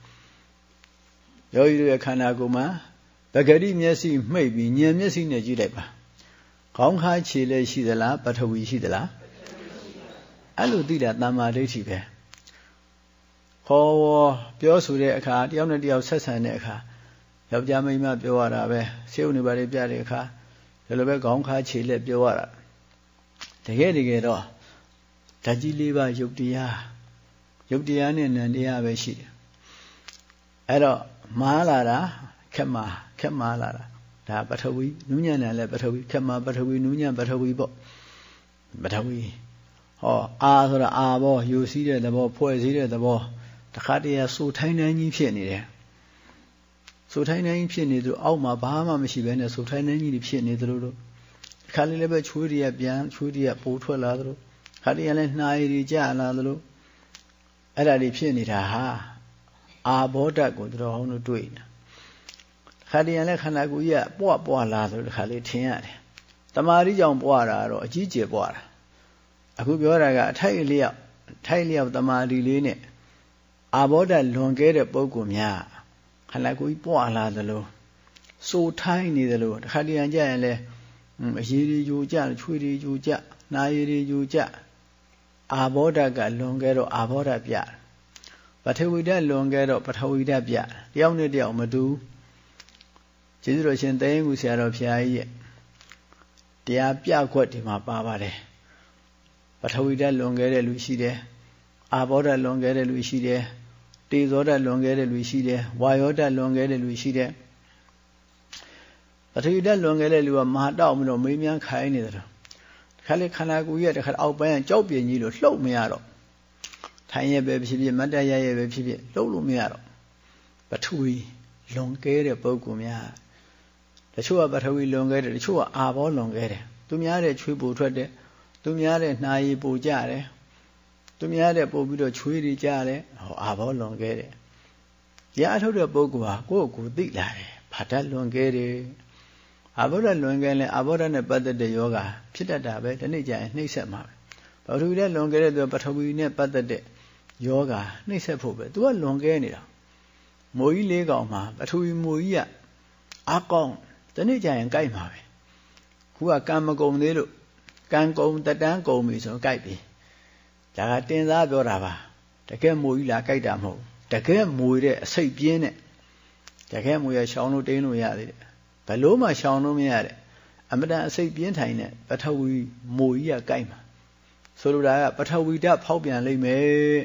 ယောဂီတို့ရဲ့ခန္ဓာကိုယ်မှာပဂတိမျက်စိမှိတ်ပြီးဉာဏ်မျက်စိနဲ့ကြည့်လိုက်ပါခေါင်းခါခြေလည်းရှိသလားပထဝီရှိသလားအဲ့လိုသိတာတမ္မာဒိဋ္ဌိပဲခေါ်ပြောဆိုတဲ့အခါတယောက်နဲ့တယောက်ဆက်ဆံတဲ့အခါယောက်ျားမိန်းမပြောရတာပဲဆေးဥနေပါလေပြတဲ့အခါဒီလိုပဲခေါင်းခါခြေလည်းပြောရတာတကယ်တကယ်တော့ဓာတ်ကြီးလေးပါယုတ်တရားယုတ်တရားနဲ့နံတရားပဲရှိတယ်အဲ့တော့မားလာတာခက်မာခက်မာလာတာဒါပထဝီနူးညံ့တယ်လည်းပထဝီခက်မာပထဝီနူးညံ့ပထဝီပေါ့ပထဝီဟောအာဆိုတာအာဘောယူစည်းတဲ့သဘောဖွဲ့စည်းတဲ့သဘောတခါတည်းဆူထိုင်းတိုင်းကြီးဖြစ်နေတယ်ဆူထိုင်းတိုင်းကြီးဖြစ်နေသူအောက်မှာဘာမှမရှိဘဲနဲ့ဆူထိုင်းတိုင်းကြီးဖြစ်နေသလိုလိုခါလေးလည်းပဲချွေးတွေကပြန်ချွေးတွေကပိုးထွက်လာသလိုခါတည်းလည်းနှာရည်တွေကျလာသလိုအဲ့ဒါတွေဖြစ်နေတာဟာအာဘောဓာတ်ကိုတော်ဟောင်းတို့တွေ့နေတာခါတည်းလည်းခန္ဓာကိုယ်ကြီးကပွားပွားလာသလိုတခါလေးထင်ရတယ်တမာရီကြောင့်ပွားတာတော့အကြီးကျယ်ပွားတာအခုပြောတာကအထိုက်လျောက်ထိုက်လျောက်တမာရီလေးနဲ့အာဘောဓာတ်လွန်ကဲတဲ့ပုဂ္ဂိုလ်များခန္ဓာကိုယ်ကြီးပွားလာသလိုစိုးထိုင်းနေသလိုတခါတည်းကြရင်လည်းအရည်တွေယူကြချွေတွေယူကြနာရည်တွေယူကြအာဘောဓာတ်ကလွန်ကဲတော့အာဘောဓာတ်ပြပထဝီဓာတ်လွန်ကဲတော့ပထဝီဓာတ်ပြတယောက်နဲ့တယောက်မတူကျေးဇူးတော်ရှင်သိရင်ကူဆရာတော်ဖျားကြီးရဲ့တရားပြခွက်ဒီမှာပါပါတယ်ပထဝီဓာတ်လွန်ကဲတဲ့လူရှိတယ်အာဘောဓာတ်လွန်ကဲတဲ့လူရှိတယ်တေဇောဓာတ်လွန်ကဲတဲ့လူရှိတယ်ဝါယောဓာတ်လွန်ကဲတဲ့လူရှိတယ်ပထဝီဓာတ်လွန်ကဲတဲ့လူကမဟာတောက်ပြီးတော့မေးမြန်းခိုင်းနေတယ်ခါလေခန္ဓာကိုယ်ရဲ့တခါအောက်ပိုင်းကကြောက်ပြင်းကြီးလို့လှုပ်မရတော့ထိုင်ရပဲဖြစ်ဖြစ်မတ်တရရပဲဖြစ်ဖြစ်လှုပ်လို့မရတော့ပထဝီလွန်ကဲတဲ့ပုဂ္ဂိုလ်များတချို့ကပထဝီလွန်ကဲတယ်တချို့ကအာဘောလွန်ကဲတယ်သူများတဲ့ချွေးပူထွက်တယ်သူများတဲ့နှာရည်ပူကြတယ်သူများတဲ့ပို့ပြီးတော့ချွေးတွေကြတယ်ဟောအာဘောလွန်ကဲတယ်တရားအထုတ်တဲ့ပုဂ္ဂိုလ်ဟာကိုယ့်ကိုယ်သိလာတယ်ဘာဓာတ်လွန်ကဲတယ်အာဘောဓာတ်လွန်ကဲလဲအာဘောဓာတ်နဲ့ပတ်သက်တဲ့ယောဂဖြစ်တတ်တာပဲဒီနေ့ကျရင်နှိမ့်ဆက်မှာပဲပထဝီနဲ့လွန်ကဲတဲ့သူပထဝီနဲ့ပတ်သက်တဲ့ယောဂနှိမ့်ဆက်ဖို့ပဲသူကလွန်ကဲနေတာမိုးကြီးလေးကောင်မှာပထဝီမိုးကြီးကအကောင်းဒီနေ့ကျရင်ကြိုက်မှာပဲခုကကံမကုံသေးလို့ကံကုံတတန်းကုံပြီဆိုကြိုက်ပြီဒါကတင်စားပြောတာပါတကယ်မိုးကြီးလားကြိုက်တာမဟုတ်တကယ်မိုးတဲ့အစိတ်ပြင်းတဲ့တကယ်မိုးရရှောင်းလို့တင်းလို့ရသေးတယ်ဘယ်လို့မှရှောင်လို့မရတဲ့အမတန်အစိတ်ပြင်းထိုင်တဲ့ပထဝီမိုးကြီးကကြိုက်မှာဆိုလိုတာကပထဝီဓာတ်ဖောက်ပြန်လိမ့်မယ်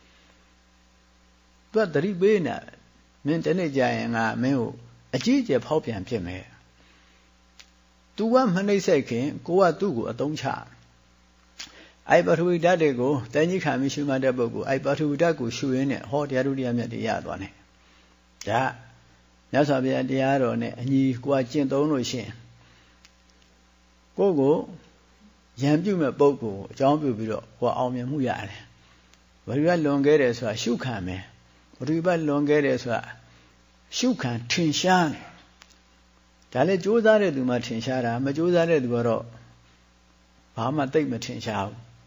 သူကသတိပေးနေမင်းတနေ့ကြာရင်ငါမင်းကိုအကြီးအကျယ်ဖောက်ပြန်ဖြစ်မယ်သူကမနှိမ့်ဆက်ခင်ကိုကသူ့ကိုအသုံးချအဲ့ပထဝီဓာတ်တွေကိုတန်ကြီးခံပြီးရှုမှတ်တဲ့ပုဂ္ဂိုလ်အဲ့ပထဝီဓာတ်ကိုရှုရင်းနဲ့ဟောတရားဒုတိယမြတ်တွေရသွားတယ်ဒါမြတ်စွာဘုရားတရားတော်နဲ့အညီကိုယ်ကျင့်သုံးလို့ရှိရင်ကိုယ့်ကိုရံပြုမဲ့ပုဂ္ဂိုလ်အကြောင်းပြုပြီးတော့ကိုယ်အောင်မြင်မှုရတယ်။ဘယ်လိုလွန်ခဲ့တယ်ဆိုတာရှုခံမယ်။ဘယ်လိုပဲလွန်ခဲ့တယ်ဆိုတာရှုခံထင်ရှားတယ်ဒါလည်းကြိုးစားတဲ့သူမှထင်ရှားတာမကြိုးစားတဲ့သူကတော့ဘာမှသိမ့်မထင်ရှားဘူး